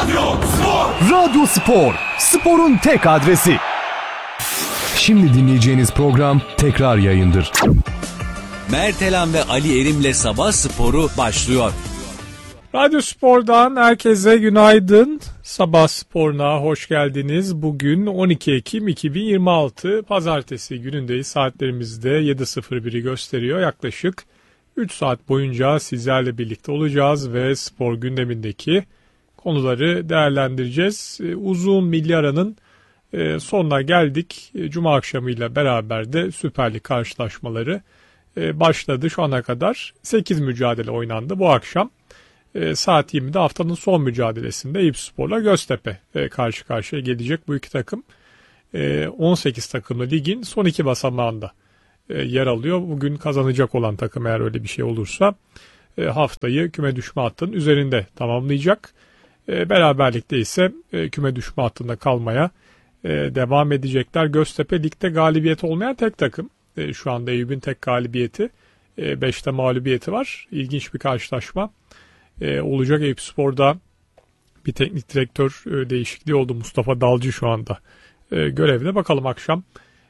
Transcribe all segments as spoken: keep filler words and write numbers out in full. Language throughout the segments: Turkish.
Radyo Spor. Radyo Spor, sporun tek adresi. Şimdi dinleyeceğiniz program tekrar yayındır. Mert Elan ve Ali Erim'le Sabah Sporu başlıyor. Radyo Spor'dan herkese günaydın. Sabah Spor'una hoş geldiniz. Bugün on iki Ekim iki bin yirmi altı Pazartesi günündeyiz. Saatlerimizde yedi sıfır biri gösteriyor. Yaklaşık üç saat boyunca sizlerle birlikte olacağız ve spor gündemindeki konuları değerlendireceğiz. Uzun milli aranın sonuna geldik. Cuma akşamıyla beraber de Süper Lig karşılaşmaları başladı. Şu ana kadar sekiz mücadele oynandı bu akşam. Saat yirmide haftanın son mücadelesinde Eyüpspor'la Göztepe karşı karşıya gelecek. Bu iki takım on sekiz takımlı ligin son iki basamağında yer alıyor. Bugün kazanacak olan takım eğer öyle bir şey olursa haftayı küme düşme hattının üzerinde tamamlayacak. Beraberlikte ise küme düşme hattında kalmaya devam edecekler. Göztepe ligde galibiyeti olmayan tek takım. Şu anda Eyüp'ün tek galibiyeti, beşte mağlubiyeti var. İlginç bir karşılaşma olacak. Eyüpspor'da bir teknik direktör değişikliği oldu. Mustafa Dalcı şu anda görevde. Bakalım akşam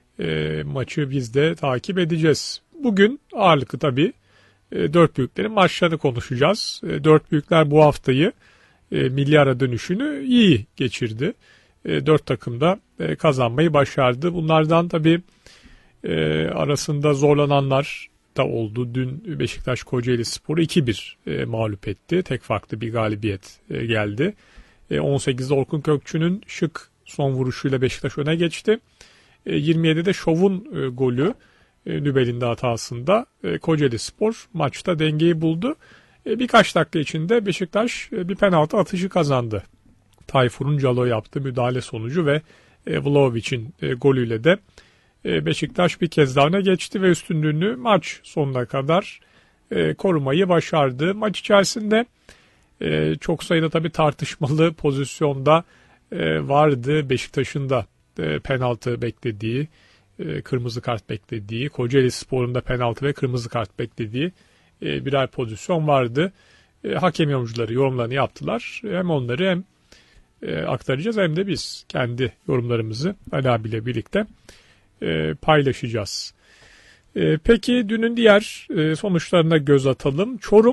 maçı biz de takip edeceğiz. Bugün ağırlıklı tabii dört büyüklerin maçlarını konuşacağız. Dört büyükler bu haftayı milli ara dönüşünü iyi geçirdi. Dört takım da kazanmayı başardı. Bunlardan tabii arasında zorlananlar da oldu. Dün Beşiktaş Kocaelispor'u iki bir mağlup etti. Tek farklı bir galibiyet geldi. on sekizde Orkun Kökçü'nün şık son vuruşuyla Beşiktaş öne geçti. yirmi yedide Şov'un golü Nübel'in de hatasında Kocaelispor maçta dengeyi buldu. Birkaç dakika içinde Beşiktaş bir penaltı atışı kazandı. Tayfur'un Calo yaptığı müdahale sonucu ve Vlahovic'in golüyle de Beşiktaş bir kez daha öne geçti ve üstünlüğünü maç sonuna kadar korumayı başardı. Maç içerisinde çok sayıda tabii tartışmalı pozisyonda vardı. Beşiktaş'ın da penaltı beklediği, kırmızı kart beklediği, Kocaelispor'un da penaltı ve kırmızı kart beklediği birer pozisyon vardı. Hakem yorumcuları yorumlarını yaptılar. Hem onları hem aktaracağız hem de biz kendi yorumlarımızı Ali abiyle birlikte paylaşacağız. Peki dünün diğer sonuçlarına göz atalım. Çorum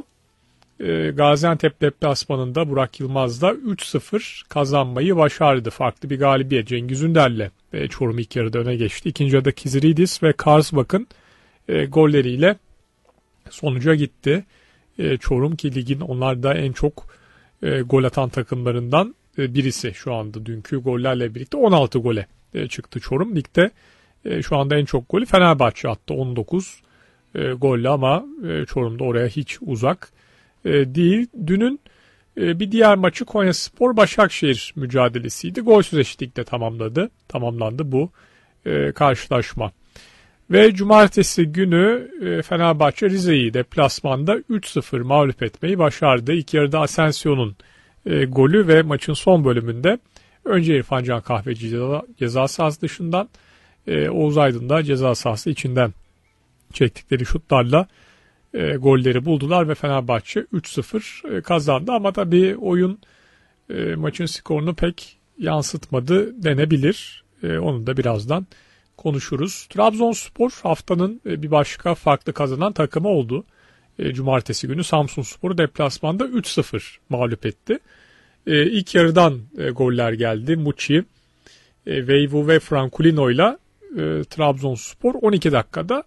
Gaziantep deplasmanında Burak Yılmaz'da üç sıfır kazanmayı başardı. Farklı bir galibiyet. Cengiz Ünder'le Çorum ilk yarıda öne geçti. İkinci yarıda Kiziridis ve Karsbak'ın golleriyle sonuca gitti. Çorum ki ligin onlar da en çok gol atan takımlarından birisi şu anda. Dünkü gollerle birlikte on altı gole çıktı Çorum. Ligde şu anda en çok golü Fenerbahçe attı. on dokuz golle ama Çorum da oraya hiç uzak değil. Dünün bir diğer maçı Konyaspor Başakşehir mücadelesiydi. Golsüz eşitlikle tamamladı. Tamamlandı bu karşılaşma. Ve cumartesi günü Fenerbahçe Rize'yi deplasmanda üç sıfır mağlup etmeyi başardı. İlk yarıda Asensio'nun golü ve maçın son bölümünde önce İrfan Can Kahveci ceza, ceza sahası dışından, Oğuz Aydın da ceza sahası içinden çektikleri şutlarla e, golleri buldular ve Fenerbahçe üç sıfır e, kazandı. Ama tabii oyun e, maçın skorunu pek yansıtmadı denebilir. E, onu da birazdan konuşuruz. Trabzonspor haftanın e, bir başka farklı kazanan takımı oldu. E, cumartesi günü Samsunspor'u deplasmanda üç sıfır mağlup etti. E, ilk yarıdan e, goller geldi. Muçi, e, Veyvu ve Franculino ile e, Trabzonspor on iki dakikada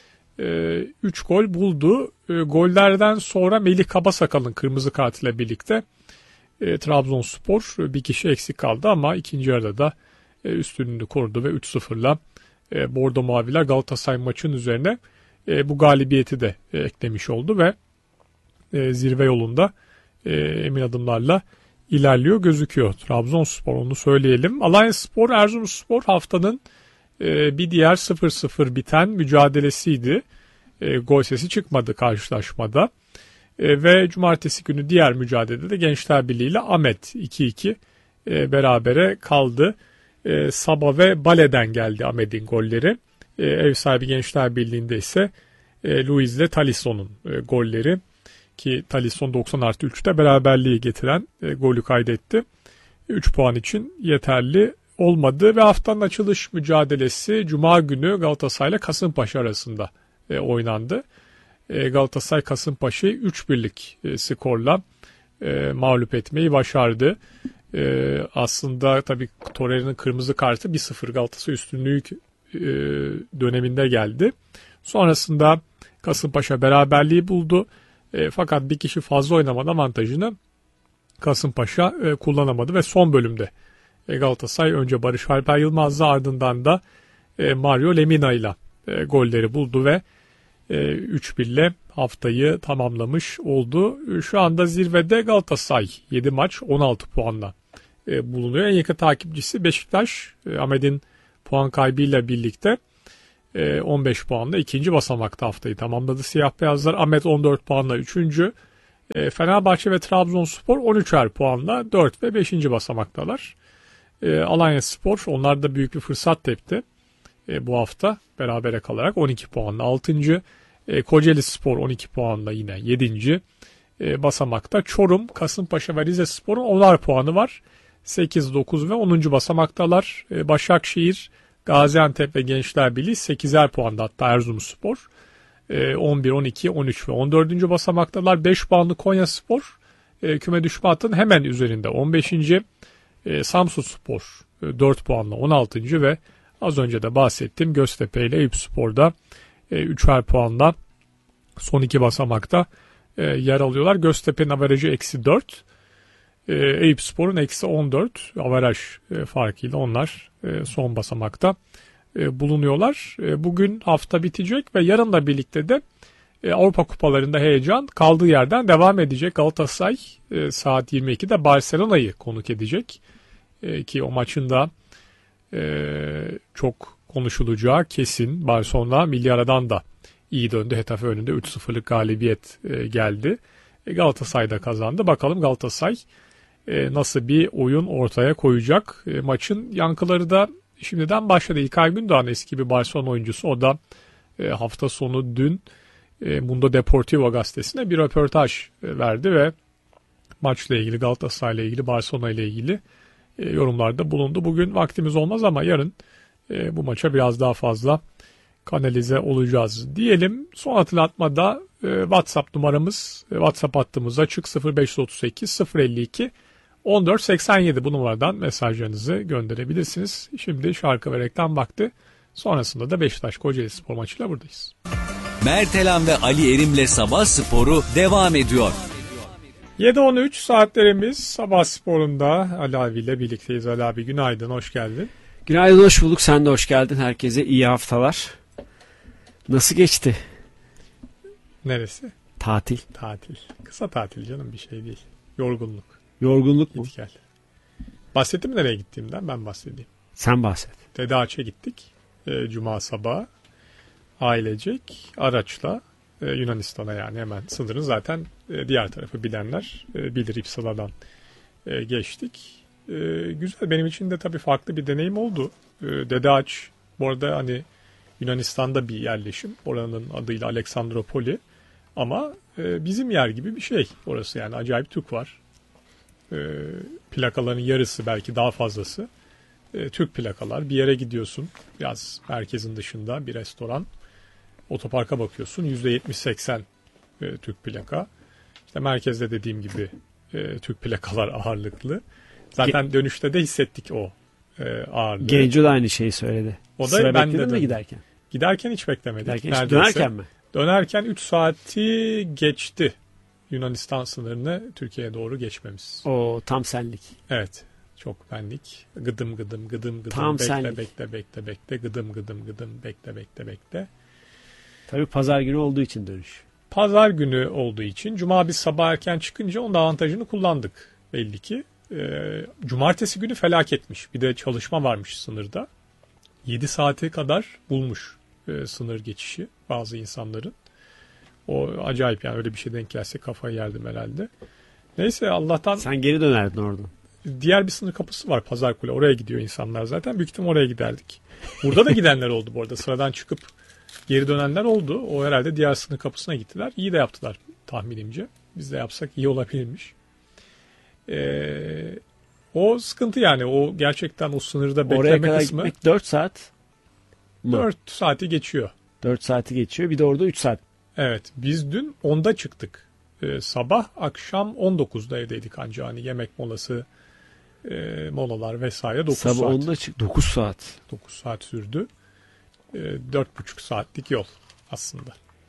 üç gol buldu. E, gollerden sonra Melih Kabasakal'ın kırmızı kartıyla birlikte e, Trabzonspor bir kişi eksik kaldı ama ikinci yarıda da e, üstünlüğünü korudu ve üç sıfırla e, Bordo Maviler Galatasaray maçının üzerine e, bu galibiyeti de e, eklemiş oldu ve e, zirve yolunda e, emin adımlarla ilerliyor gözüküyor Trabzonspor, onu söyleyelim. Alanyaspor Erzurumspor haftanın e, bir diğer sıfır sıfır biten mücadelesiydi. E, gol sesi çıkmadı karşılaşmada. E, ve cumartesi günü diğer mücadelede Gençler Birliği ile Ahmet iki iki e, berabere kaldı. E, Saba ve Bale'den geldi Ahmet'in golleri. E, ev sahibi Gençler Birliği'nde ise e, Luiz ile Talisson'un e, golleri Ki Talisson doksan artı üçte beraberliği getiren e, golü kaydetti. üç puan için yeterli olmadı ve haftanın açılış mücadelesi Cuma günü Galatasaray ile Kasımpaşa arasında e, oynandı. E, Galatasaray Kasımpaşa'yı üç birlik e, skorla e, mağlup etmeyi başardı. E, aslında tabii Torreira'nın kırmızı kartı bir sıfır Galatasaray üstünlüğü e, döneminde geldi. Sonrasında Kasımpaşa beraberliği buldu. E, fakat bir kişi fazla oynamadı avantajını Kasımpaşa e, kullanamadı ve son bölümde e, Galatasaray önce Barış Alper Yılmaz'la ardından da e, Mario Lemina ile e, golleri buldu ve e, üç bir ile haftayı tamamlamış oldu. Şu anda zirvede Galatasaray yedi maç on altı puanla e, bulunuyor. En yakın takipçisi Beşiktaş. E, Ahmet'in puan kaybıyla birlikte e, on beş puanla ikinci basamakta haftayı tamamladı siyah beyazlar. Ahmet on dört puanla üçüncü. E, Fenerbahçe ve Trabzonspor on üçer puanla dört ve beşinci basamaktalar. E, Alanyaspor onlar da büyük bir fırsat tepti e, bu hafta berabere kalarak on iki puanla altıncı. E, Kocaelispor on iki puanla yine yedinci E, basamakta. Çorum, Kasımpaşa ve Rizespor'un onar puanı var. sekiz, dokuz ve onuncu basamaktalar. E, Başakşehir, Gaziantep ve Gençlerbirliği sekizer puanda, hatta Erzurumspor e, on bir, on iki, on üç ve on dördüncü basamaktalar. beş puanlı Konyaspor e, küme düşme hattının hemen üzerinde on beşinci E, Samsunspor e, dört puanla on altıncı ve az önce de bahsettiğim Göztepe ile Eyüpspor'da e, üçer puanla son iki basamakta e, yer alıyorlar. Göztepe'nin averajı eksi dört. E, Eyüpspor'un eksi on dört averaj e, farkıyla onlar e, son basamakta e, bulunuyorlar. E, bugün hafta bitecek ve yarınla birlikte de e, Avrupa Kupalarında heyecan kaldığı yerden devam edecek. Galatasaray e, saat yirmi ikide Barcelona'yı konuk edecek. E, ki o maçın da e, çok konuşulacağı kesin. Barcelona milli aradan da iyi döndü. Getafe önünde üç sıfırlık galibiyet e, geldi. E, Galatasaray da kazandı. Bakalım Galatasaray e, nasıl bir oyun ortaya koyacak. E, maçın yankıları da şimdiden başladı. İlkay Gündoğan eski bir Barcelona oyuncusu. O da e, hafta sonu dün e, Mundo Deportivo gazetesine bir röportaj e, verdi ve maçla ilgili, Galatasaray ile ilgili, Barcelona ile ilgili e, yorumlarda bulundu. Bugün vaktimiz olmaz ama yarın e, bu maça biraz daha fazla kanalize olacağız diyelim. Son hatırlatmada e, WhatsApp numaramız, e, WhatsApp hattımız açık sıfır beş otuz sekiz sıfır elli iki on dört seksen yedi, bu numaradan mesajlarınızı gönderebilirsiniz. Şimdi şarkı ve reklam vakti. Sonrasında da Beşiktaş Kocaeli Spor maçıyla buradayız. Mertelan ve Ali Erim'le Sabah Sporu devam ediyor. yedi on üç saatlerimiz Sabah Spor'unda Ali abi ile birlikteyiz. Ali abi günaydın, hoş geldin. Günaydın, hoş bulduk. Sen de hoş geldin. Herkese iyi haftalar. Nasıl geçti? Neresi? Tatil. Tatil. Kısa tatil canım, bir şey değil. Yorgunluk. Yorgunluk mu? Git gel. Bahsettim mi nereye gittiğimden? Ben bahsedeyim. Sen bahset. Dede Ağaç'a gittik. E, Cuma sabahı. Ailecek araçla e, Yunanistan'a, yani hemen sınırın zaten e, diğer tarafı bilenler e, bilir, İpsala'dan e, geçtik. E, güzel, benim için de tabii farklı bir deneyim oldu. E, Dede Ağaç bu arada hani Yunanistan'da bir yerleşim. Oranın adıyla Aleksandropoli. Ama e, bizim yer gibi bir şey orası, yani acayip Türk var. E, plakaların yarısı, belki daha fazlası e, Türk plakalar. Bir yere gidiyorsun, biraz merkezin dışında bir restoran. Otoparka bakıyorsun, yüzde yetmiş seksen e, Türk plaka. İşte merkezde dediğim gibi e, Türk plakalar ağırlıklı. Zaten Ge- dönüşte de hissettik o e, ağırlığı. Genco da aynı şeyi söyledi. O da Sıra ben bekledin de mi giderken? Giderken hiç beklemedik. Giderken hiç, dönerken mi? Dönerken üç saati geçti Yunanistan sınırını Türkiye'ye doğru geçmemiz. O tam senlik. Evet. Çok benlik. Gıdım gıdım gıdım gıdım. Tam bekle, senlik. bekle bekle bekle gıdım gıdım gıdım bekle bekle bekle. Tabii pazar günü olduğu için dönüş. Pazar günü olduğu için Cuma biz sabah erken çıkınca onun avantajını kullandık belli ki. Ee, Cumartesi günü felaketmiş. Bir de çalışma varmış sınırda. yedi saate kadar bulmuş e, sınır geçişi bazı insanların. O acayip, yani öyle bir şey denk gelse kafayı yerdim herhalde. Neyse, Allah'tan... Sen geri dönerdin oradan. Diğer bir sınır kapısı var, Pazarkule. Oraya gidiyor insanlar zaten. Büyük ihtimal oraya giderdik. Burada da gidenler oldu bu arada. Sıradan çıkıp geri dönenler oldu. O herhalde diğer sınır kapısına gittiler. İyi de yaptılar tahminimce. biz de yapsak iyi olabilirmiş. Ee, o sıkıntı yani. O gerçekten o sınırda Oraya bekleme kadar kısmı gitmek dört saat mı? dört saati geçiyor. dört saati geçiyor. Bir de orada üç saat. Evet. Biz dün onda çıktık. Ee, sabah akşam on dokuzda evdeydik ancak hani yemek molası, e, molalar vesaire dokuz Sabah saat. onda çık. dokuz saat. dokuz saat sürdü. E, dört buçuk saatlik yol aslında.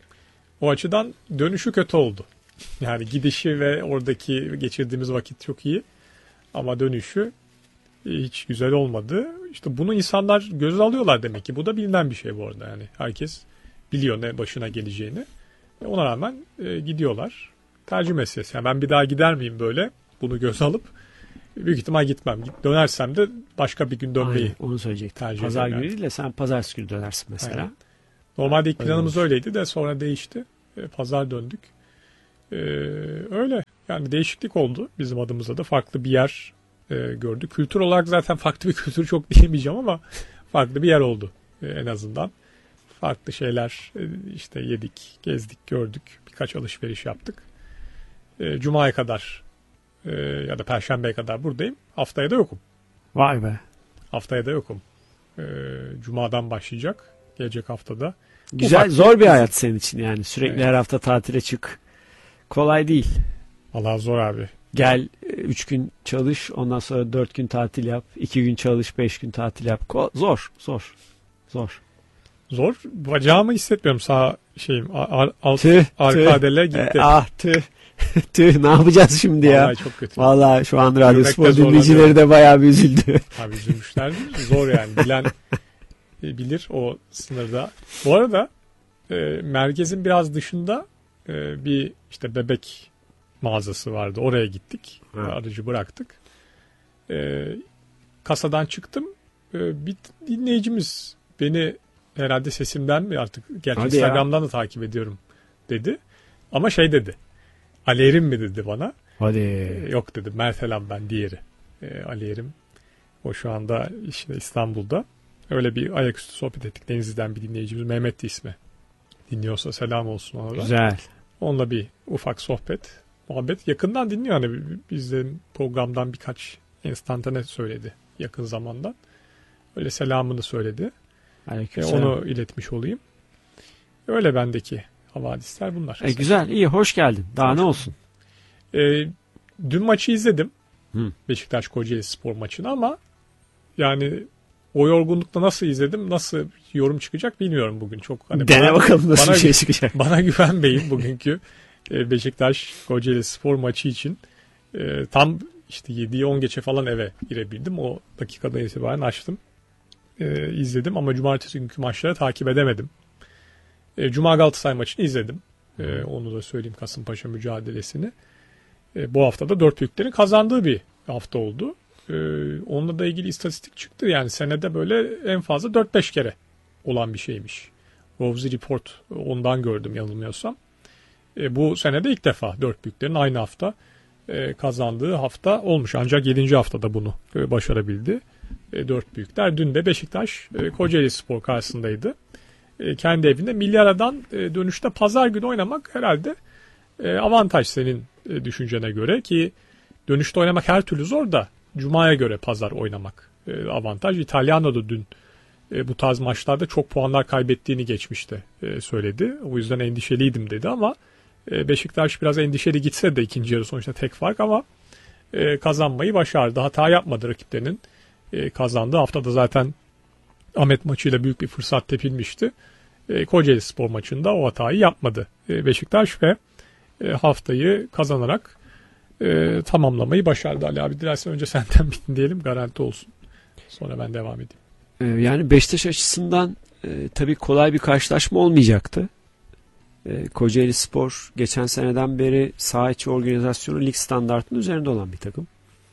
O açıdan dönüşü kötü oldu. Yani gidişi ve oradaki geçirdiğimiz vakit çok iyi. Ama dönüşü hiç güzel olmadı. İşte bunu insanlar göz alıyorlar demek ki. Bu da bilinen bir şey bu arada. Yani herkes biliyor ne başına geleceğini. E ona rağmen e, gidiyorlar. Tercih meselesi. Yani ben bir daha gider miyim böyle? Bunu göz alıp büyük ihtimal gitmem. Dönersem de başka bir gün dönmeyi Aynen, onu söyleyecektim. tercih Pazar ederim. günü değil de sen pazartesi günü dönersin mesela. Aynen. Normalde ilk Öyle planımız olur. öyleydi de sonra değişti. E, Pazar döndük. E, öyle. Yani değişiklik oldu. Bizim adımıza da farklı bir yer e, gördük. Kültür olarak zaten farklı bir kültür çok diyemeyeceğim ama farklı bir yer oldu e, en azından. Farklı şeyler e, işte yedik, gezdik, gördük. Birkaç alışveriş yaptık. E, Cuma'ya kadar e, ya da Perşembe'ye kadar buradayım. Haftaya da yokum. Vay be. Haftaya da yokum. E, Cuma'dan başlayacak. Gelecek haftada. Güzel, Ufak zor bir bir- hayat senin için yani. Sürekli Evet. her hafta tatile çık. Kolay değil. Vallahi zor abi. Gel üç gün çalış, ondan sonra dört gün tatil yap. iki gün çalış, beş gün tatil yap. Ko- zor, zor. Zor. Zor. Bacağımı hissetmiyorum sağ şeyim. a- a- Alt, Tüh, arka tüh. adele gitti. E, ah tüh. Tüh, ne yapacağız şimdi ya? Vallahi çok kötü. Vallahi şu an radyo Yürümekte spor zorlanıyorum. dinleyicileri de bayağı bir üzüldü. Abi üzülmüşlerdir. Zor yani. Bilen e, bilir o sınırda. Bu arada e, merkezin biraz dışında e, bir işte bebek mağazası vardı. Oraya gittik. Ha. Aracı bıraktık. E, kasadan çıktım. E, bir dinleyicimiz beni herhalde sesimden mi artık gerçi Hadi ya. Instagram'dan da takip ediyorum dedi. Ama şey dedi. Ali Erim mi dedi bana. Hadi. E, Yok dedim. Mert Elam ben diğeri. E, Ali Erim. O şu anda işte İstanbul'da. Öyle bir ayaküstü sohbet ettik. Denizli'den bir dinleyicimiz. Mehmet'ti ismi. Dinliyorsa selam olsun ona da. Güzel. Onunla bir ufak sohbet. Muhabbet. Yakından dinliyor. Hani bizden programdan birkaç enstantane söyledi. Yakın zamandan. Öyle selamını söyledi. E, Aleykümselam. onu iletmiş olayım. Öyle bendeki havadisler bunlar. E, güzel, iyi, hoş geldin. Daha Hoş ne bulduk. olsun? E, dün maçı izledim. Hı. Beşiktaş Kocaeli Spor maçını ama yani o yorgunlukta nasıl izledim, nasıl yorum çıkacak bilmiyorum bugün. Çok hani Dene bana, bakalım nasıl bana, bir şey çıkacak. bana güvenmeyin bugünkü e, Beşiktaş Kocaeli Spor maçı için. E, tam işte yediye on geçe falan eve girebildim. O dakikadan itibaren açtım. E, izledim ama cumartesi günkü maçları takip edemedim. E, Cuma Galatasaray maçını izledim. E, onu da söyleyeyim, Kasımpaşa mücadelesini. E, bu hafta da dört büyüklerin kazandığı bir hafta oldu. E, onunla da ilgili istatistik çıktı. Yani senede böyle en fazla dört beş kere olan bir şeymiş. Rowsy Report ondan gördüm yanılmıyorsam. E, bu senede ilk defa dört büyüklerin aynı hafta e, kazandığı hafta olmuş. Ancak yedinci haftada bunu e, başarabildi. E, dört büyükler. Dün de Beşiktaş e, Kocaeli Spor karşısındaydı. E, kendi evinde milli aradan e, dönüşte pazar günü oynamak herhalde e, avantaj senin e, düşüncene göre, ki dönüşte oynamak her türlü zor da Cuma'ya göre pazar oynamak e, avantaj. İtalyano da dün e, bu tarz maçlarda çok puanlar kaybettiğini geçmişte e, söyledi. O yüzden endişeliydim dedi ama e, Beşiktaş biraz endişeli gitse de ikinci yarı sonuçta tek fark ama e, kazanmayı başardı. Hata yapmadı rakiplerinin e, kazandığı haftada zaten Ahmet maçıyla büyük bir fırsat tepilmişti. E, Kocaeli Spor maçında o hatayı yapmadı e, Beşiktaş ve e, haftayı kazanarak e, tamamlamayı başardı. Ali abi dilersen önce senden bir dinleyelim, garanti olsun. Sonra ben devam edeyim. Ee, Yani Beşiktaş açısından e, tabii kolay bir karşılaşma olmayacaktı. E, Kocaeli Spor geçen seneden beri saha içi organizasyonu lig standartının üzerinde olan bir takım.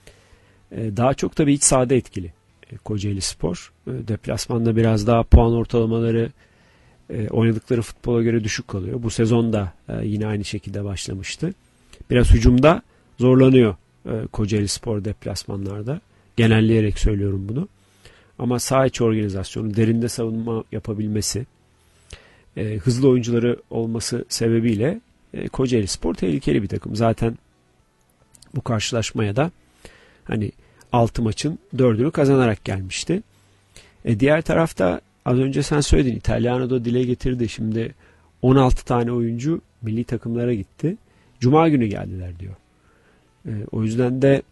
E, daha çok tabii iç sahada etkili e, Kocaeli Spor. E, deplasmanda biraz daha puan ortalamaları e, oynadıkları futbola göre düşük kalıyor. Bu sezon da e, yine aynı şekilde başlamıştı. Biraz hücumda zorlanıyor e, Kocaeli Spor deplasmanlarda. Genelleyerek söylüyorum bunu. Ama saha içi organizasyonu, derinde savunma yapabilmesi, e, hızlı oyuncuları olması sebebiyle e, Kocaelispor tehlikeli bir takım. Zaten bu karşılaşmaya da hani altı maçın dördünü kazanarak gelmişti. E, diğer tarafta az önce sen söyledin, İtalyano'da dile getirdi. Şimdi on altı tane oyuncu milli takımlara gitti. Cuma günü geldiler diyor. E, o yüzden de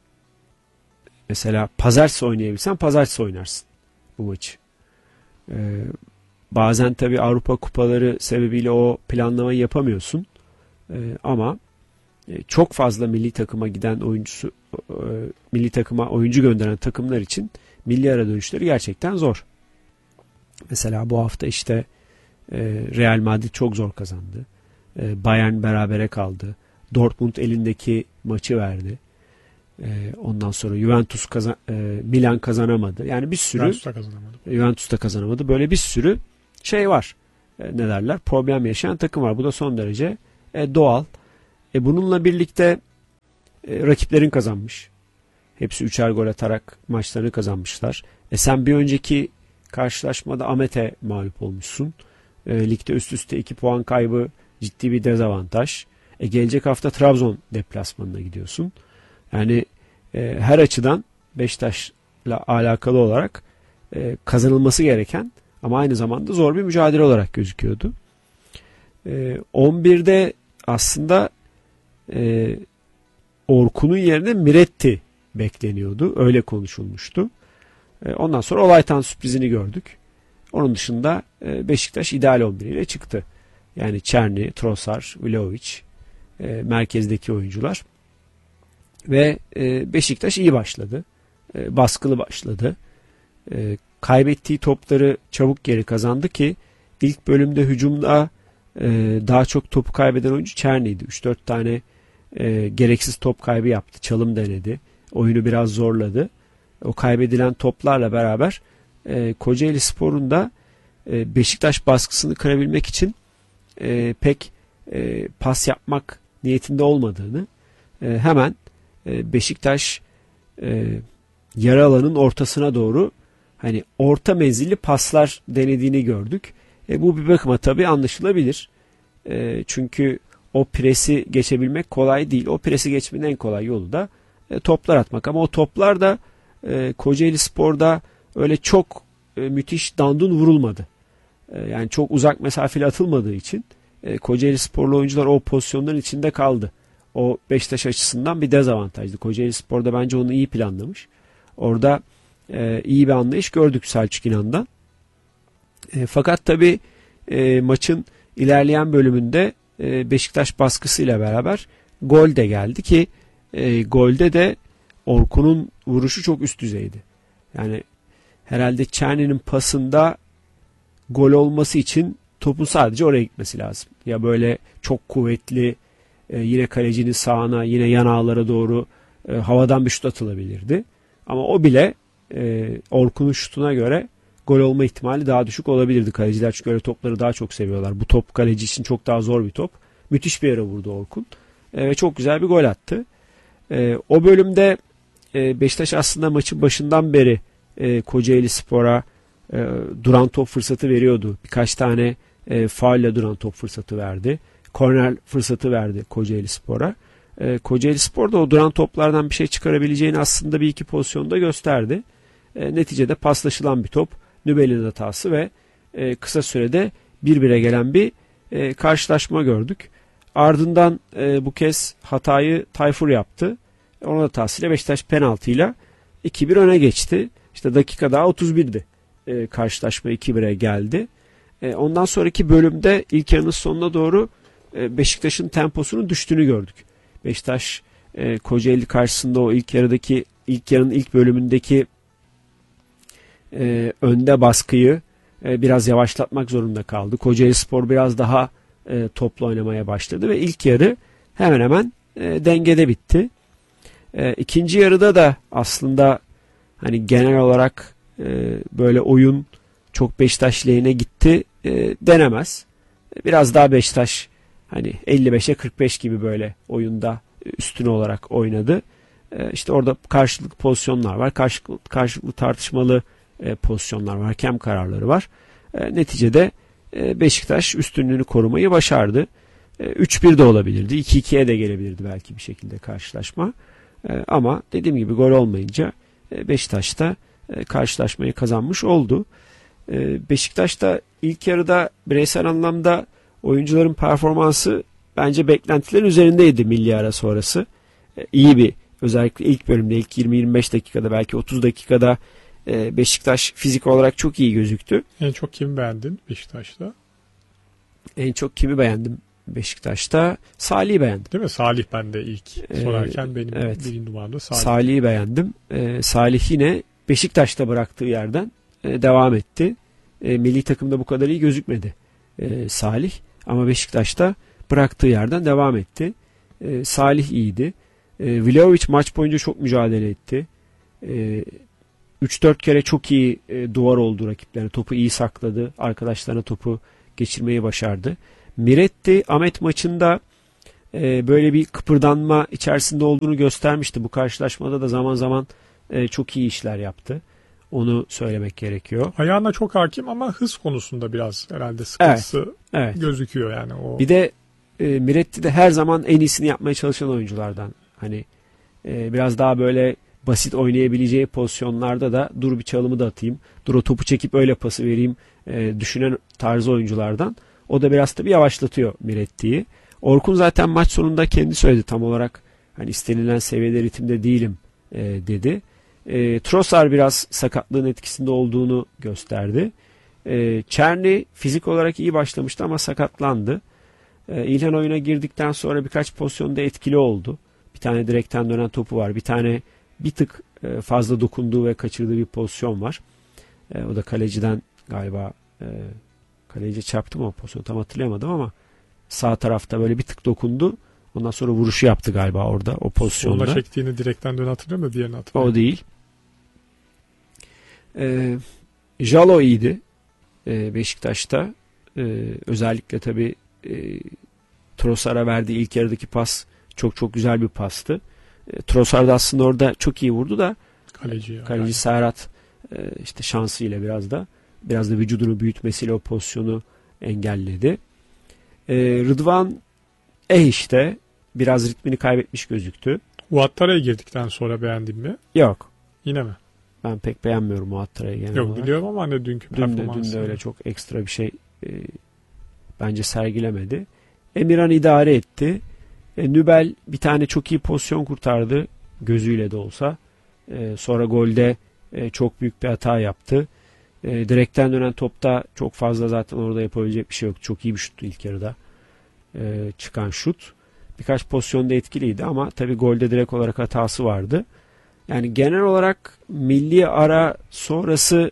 mesela pazartesi oynayabilsen pazartesi oynarsın bu maçı. E, bazen tabii Avrupa kupaları sebebiyle o planlamayı yapamıyorsun. E, ama e, çok fazla milli takıma giden oyuncusu, e, milli takıma oyuncu gönderen takımlar için milli ara dönüşleri gerçekten zor. Mesela bu hafta işte e, Real Madrid çok zor kazandı. E, Bayern berabere kaldı. Dortmund elindeki maçı verdi. E, ondan sonra Juventus kazan, e, Milan kazanamadı. Yani bir sürü Juventus da kazanamadı. Juventus da kazanamadı. Böyle bir sürü şey var. E, ne derler? Problem yaşayan takım var. Bu da son derece e, doğal. E, bununla birlikte e, rakiplerin kazanmış. Hepsi üçer gol atarak maçlarını kazanmışlar. E, sen bir önceki karşılaşmada Ahmet'e mağlup olmuşsun. E, ligde üst üste iki puan kaybı ciddi bir dezavantaj. E, gelecek hafta Trabzon deplasmanına gidiyorsun. Yani e, her açıdan Beşiktaş'la alakalı olarak e, kazanılması gereken ama aynı zamanda zor bir mücadele olarak gözüküyordu. E, on birde aslında e, Orkun'un yerine Miretti bekleniyordu. Öyle konuşulmuştu. E, ondan sonra Olaytan sürprizini gördük. Onun dışında e, Beşiktaş ideal on bir ile çıktı. Yani Çerni, Trossard, Vlahovic, e, merkezdeki oyuncular. Ve e, Beşiktaş iyi başladı. E, baskılı başladı. E, kaybettiği topları çabuk geri kazandı ki ilk bölümde hücumda e, daha çok topu kaybeden oyuncu Çerni'ydi. üç dört tane e, gereksiz top kaybı yaptı. Çalım denedi. Oyunu biraz zorladı. O kaybedilen toplarla beraber e, Kocaelispor'un da e, Beşiktaş baskısını kırabilmek için e, pek e, pas yapmak niyetinde olmadığını e, hemen e, Beşiktaş e, yarı alanın ortasına doğru hani orta menzilli paslar denediğini gördük. E, bu bir bakıma tabii anlaşılabilir. E, çünkü o presi geçebilmek kolay değil. O presi geçmenin en kolay yolu da e, toplar atmak. Ama o toplar da e, Kocaelispor'da öyle çok e, müthiş dandun vurulmadı. E, yani çok uzak mesafeli atılmadığı için e, Kocaelisporlu oyuncular o pozisyonların içinde kaldı. O Beşiktaş açısından bir dezavantajdı. Kocaelispor'da bence onu iyi planlamış. Orada e, iyi bir anlayış gördük Selçuk İnan'dan. E, fakat tabii e, maçın ilerleyen bölümünde e, Beşiktaş baskısıyla beraber gol de geldi ki e, golde de Orkun'un vuruşu çok üst düzeydi. Yani herhalde Çerni'nin pasında gol olması için topun sadece oraya gitmesi lazım. Ya böyle çok kuvvetli e, yine kalecinin sağına yine yan ağlara doğru e, havadan bir şut atılabilirdi. Ama o bile e, Orkun'un şutuna göre gol olma ihtimali daha düşük olabilirdi. Kaleciler çünkü öyle topları daha çok seviyorlar. Bu top kaleci için çok daha zor bir top. Müthiş bir yere vurdu Orkun. E, ve çok güzel bir gol attı. E, o bölümde e, Beşiktaş aslında maçın başından beri e, Kocaelispor'a e, duran top fırsatı veriyordu. Birkaç tane e, faulle duran top fırsatı verdi. Korner fırsatı verdi Kocaelispor'a. E, Kocaelispor da o duran toplardan bir şey çıkarabileceğini aslında bir iki pozisyonda gösterdi. E, neticede paslaşılan bir top, Nübel'in hatası ve e, kısa sürede bir bire gelen bir e, karşılaşma gördük. Ardından e, bu kez hatayı Tayfur yaptı. Onun hatasıyla Beşiktaş penaltıyla iki bir öne geçti. İşte dakika daha otuz birdi. E, karşılaşma iki bire geldi. E, ondan sonraki bölümde ilk yarının sonuna doğru e, Beşiktaş'ın temposunun düştüğünü gördük. Beşiktaş e, Kocaeli karşısında o ilk yarıdaki ilk yarının ilk bölümündeki e, önde baskıyı e, biraz yavaşlatmak zorunda kaldı. Kocaelispor biraz daha e, toplu oynamaya başladı ve ilk yarı hemen hemen e, dengede bitti. E, ikinci yarıda da aslında hani genel olarak e, böyle oyun çok Beşiktaş lehine gitti e, denemez. Biraz daha Beşiktaş hani elli beşe kırk beş gibi böyle oyunda üstün olarak oynadı. E, işte orada karşılıklı pozisyonlar var. Karşılıklı, karşılıklı tartışmalı e, pozisyonlar var. Hakem kararları var. E, neticede e, Beşiktaş üstünlüğünü korumayı başardı. üç bir de olabilirdi. iki ikiye de gelebilirdi belki bir şekilde karşılaşma. Ama dediğim gibi gol olmayınca Beşiktaş da karşılaşmayı kazanmış oldu. Beşiktaş da ilk yarıda bireysel anlamda oyuncuların performansı bence beklentilerin üzerindeydi milli ara sonrası. İyi bir, özellikle ilk bölümde, ilk yirmi yirmi beş dakikada, belki otuz dakikada Beşiktaş fizik olarak çok iyi gözüktü. En çok kimi beğendin Beşiktaş'ta? En çok kimi beğendim Beşiktaş'ta? Salih'i beğendim. Değil mi? Salih ben de ilk sorarken benim evet. birinci numaramda Salih. Salih'i beğendim. Ee, Salih yine Beşiktaş'ta bıraktığı yerden e, devam etti. E, milli takımda bu kadar iyi gözükmedi e, Salih. Ama Beşiktaş'ta bıraktığı yerden devam etti. E, Salih iyiydi. E, Vlahovic maç boyunca çok mücadele etti. E, üç dört kere çok iyi e, duvar oldu rakiplerine. Topu iyi sakladı. Arkadaşlarına topu geçirmeyi başardı. Miretti Ahmet maçında e, böyle bir kıpırdanma içerisinde olduğunu göstermişti. Bu karşılaşmada da zaman zaman e, çok iyi işler yaptı. Onu söylemek gerekiyor. Ayağına çok hakim ama hız konusunda biraz herhalde sıkıntısı evet, evet. gözüküyor yani. O... Bir de e, Miretti de her zaman en iyisini yapmaya çalışan oyunculardan. Hani e, biraz daha böyle basit oynayabileceği pozisyonlarda da dur bir çalımı da atayım, dur o topu çekip öyle pası vereyim e, düşünen tarzı oyunculardan. O da biraz tabii yavaşlatıyor Miretti'yi. Orkun zaten maç sonunda kendi söyledi, tam olarak hani istenilen seviyede, ritimde değilim e, dedi. E, Trossard biraz sakatlığın etkisinde olduğunu gösterdi. E, Çerni fizik olarak iyi başlamıştı ama sakatlandı. E, İlhan oyuna girdikten sonra birkaç pozisyonda etkili oldu. Bir tane direkten dönen topu var. Bir tane bir tık e, fazla dokunduğu ve kaçırdığı bir pozisyon var. E, o da kaleciden galiba e, kaleci çarptı mı o pozisyonu tam hatırlayamadım ama sağ tarafta böyle bir tık dokundu. Ondan sonra vuruşu yaptı galiba orada o pozisyonda. Ona çektiğini direkten dön hatırlıyor mu? Diğerini hatırlıyor. O değil. Ee, Jalo iyiydi ee, Beşiktaş'ta. Ee, özellikle tabii e, Trossard'a verdiği ilk yarıdaki pas çok çok güzel bir pastı. E, Trossard aslında orada çok iyi vurdu da kaleci, ya, kaleci yani. Serhat e, işte şansıyla biraz da biraz da vücudunu büyütmesiyle o pozisyonu engelledi. Ee, Rıdvan eh işte biraz ritmini kaybetmiş gözüktü. Ouattara'ya girdikten sonra beğendin mi? Yok. Yine mi? Ben pek beğenmiyorum Ouattara'yı genel Yok olarak. biliyorum ama hani dünkü Dün de, performansı. dün de öyle çok ekstra bir şey e, bence sergilemedi. Emirhan idare etti. E, Nübel bir tane çok iyi pozisyon kurtardı. Gözüyle de olsa. E, sonra golde e, çok büyük bir hata yaptı. E, direkten dönen topta çok fazla zaten orada yapabilecek bir şey yok. Çok iyi bir şuttu ilk yarıda. E, çıkan şut. Birkaç pozisyonda etkiliydi ama tabii golde direkt olarak hatası vardı. Yani genel olarak milli ara sonrası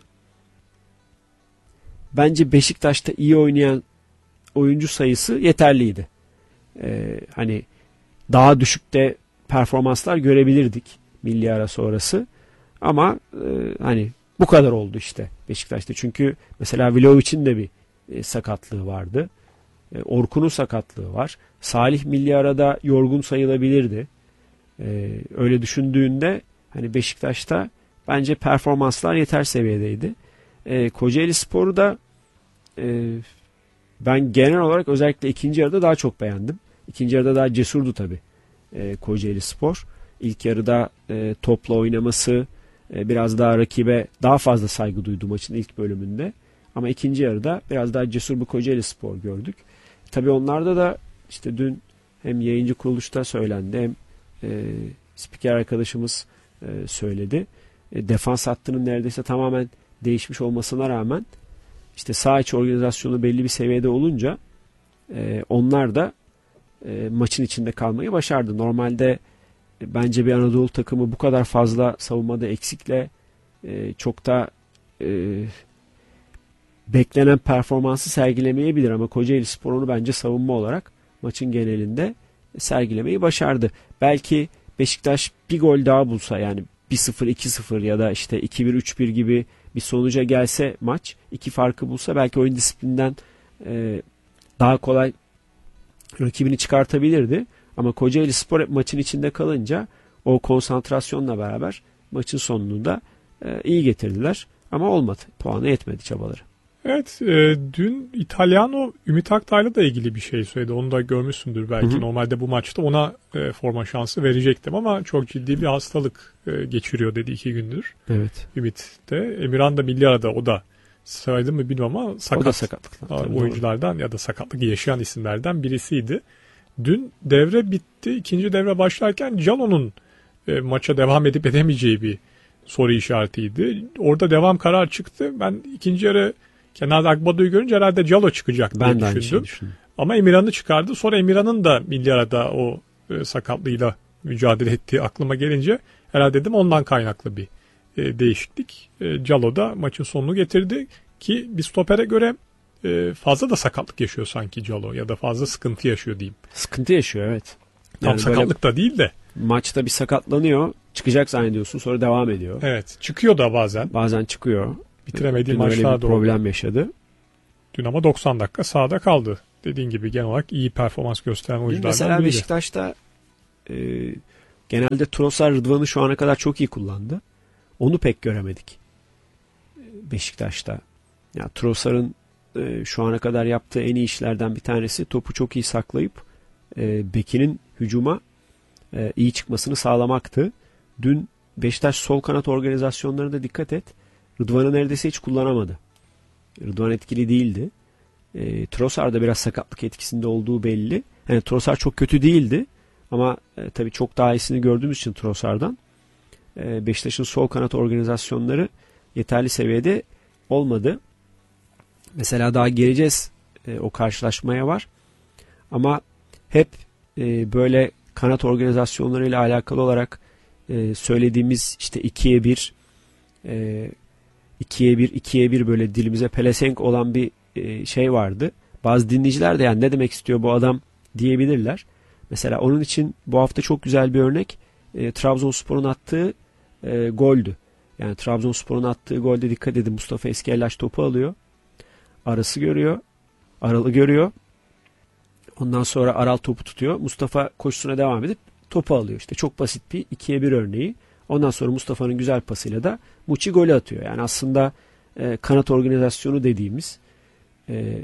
bence Beşiktaş'ta iyi oynayan oyuncu sayısı yeterliydi. Ee, hani daha düşükte performanslar görebilirdik milli ara sonrası. Ama e, hani bu kadar oldu işte Beşiktaş'ta. Çünkü mesela Vlahovic'in de bir e, sakatlığı vardı. E, Orkun'un sakatlığı var. Salih milli arada yorgun sayılabilirdi. E, öyle düşündüğünde hani Beşiktaş'ta bence performanslar yeter seviyedeydi. E, Kocaeli Spor'u da e, ben genel olarak özellikle ikinci yarıda daha çok beğendim. İkinci yarıda daha cesurdu tabii e, Kocaeli Spor. İlk yarıda e, topla oynaması, e, biraz daha rakibe daha fazla saygı duydu maçın ilk bölümünde. Ama ikinci yarıda biraz daha cesur bir Kocaeli Spor gördük. Tabii onlarda da işte dün hem yayıncı kuruluşta söylendi hem e, spiker arkadaşımız e, söyledi. E, defans hattının neredeyse tamamen değişmiş olmasına rağmen işte saha içi organizasyonu belli bir seviyede olunca e, onlar da e, maçın içinde kalmayı başardı. Normalde e, bence bir Anadolu takımı bu kadar fazla savunmada eksikle e, çok da e, beklenen performansı sergilemeyebilir ama Kocaeli Spor onu bence savunma olarak maçın genelinde sergilemeyi başardı. Belki Beşiktaş bir gol daha bulsa, yani bir sıfır iki sıfır ya da işte iki bir üç bir gibi bir sonuca gelse maç, iki farkı bulsa belki oyun disiplinden e, daha kolay rakibini çıkartabilirdi. Ama Kocaeli Spor hep maçın içinde kalınca o konsantrasyonla beraber maçın sonunu da e, iyi getirdiler. Ama olmadı. Puanı yetmedi çabaları. Evet, e, dün İtalyano Ümit Aktay'la da ilgili bir şey söyledi. Onu da görmüşsündür belki. Hı hı. Normalde bu maçta ona e, forma şansı verecektim ama çok ciddi bir hastalık e, geçiriyor dedi iki gündür. Evet. Ümit de. Emirhan da milli arada, o da saydım mı bilmiyorum ama sakat. O da sakatlıktan. Oyunculardan doğru. Ya da sakatlık yaşayan isimlerden birisiydi. Dün devre bitti. İkinci devre başlarken Calo'nun e, maça devam edip edemeyeceği bir soru işaretiydi. Orada devam kararı çıktı. Ben ikinci yarı kenarda Agbado'yu görünce herhalde Calo çıkacak diye ben de düşündüm. düşündüm. Ama Emirhan'ı çıkardı. Sonra Emirhan'ın da milli arada o e, sakatlığıyla mücadele ettiği aklıma gelince herhalde dedim ondan kaynaklı bir e, değişiklik. E, Calo da maçın sonunu getirdi ki bir stopere göre e, fazla da sakatlık yaşıyor sanki Calo, ya da fazla sıkıntı yaşıyor diyeyim. Sıkıntı yaşıyor, evet. Tam yani sakatlık da değil de. Maçta bir sakatlanıyor, çıkacak zannediyorsun, sonra devam ediyor. Evet, çıkıyor da bazen. Bazen çıkıyor. Bitiremediği Dün maçlarda öyle bir problem yaşadı. Dün ama doksan dakika sahada kaldı. Dediğin gibi genel olarak iyi performans gösteren oyunculardan mesela biriydi. Beşiktaş'ta e, genelde Trossard Rıdvan'ı şu ana kadar çok iyi kullandı. Onu pek göremedik Beşiktaş'ta. Ya Trossard'ın e, şu ana kadar yaptığı en iyi işlerden bir tanesi topu çok iyi saklayıp e, bekinin hücuma e, iyi çıkmasını sağlamaktı. Dün Beşiktaş sol kanat organizasyonlarına dikkat et. Rıdvan'ı neredeyse hiç kullanamadı. Rıdvan etkili değildi. E, Trossard da biraz sakatlık etkisinde olduğu belli. Yani Trossard çok kötü değildi. Ama e, tabii çok daha iyisini gördüğümüz için Trossard'dan e, Beşiktaş'ın sol kanat organizasyonları yeterli seviyede olmadı. Mesela daha geleceğiz e, o karşılaşmaya var. Ama hep e, böyle kanat organizasyonlarıyla alakalı olarak e, söylediğimiz işte ikiye bir e, ikiye bir ikiye bir böyle dilimize pelesenk olan bir e, şey vardı. Bazı dinleyiciler de yani ne demek istiyor bu adam diyebilirler. Mesela onun için bu hafta çok güzel bir örnek e, Trabzonspor'un attığı e, goldü. Yani Trabzonspor'un attığı golde dikkat edin, Mustafa Eskellaş topu alıyor. Arası görüyor. Aralı görüyor. Ondan sonra Aral topu tutuyor. Mustafa koşusuna devam edip topu alıyor. İşte çok basit bir ikiye bir örneği. Ondan sonra Mustafa'nın güzel pasıyla da Muçi golü atıyor. Yani aslında e, kanat organizasyonu dediğimiz e,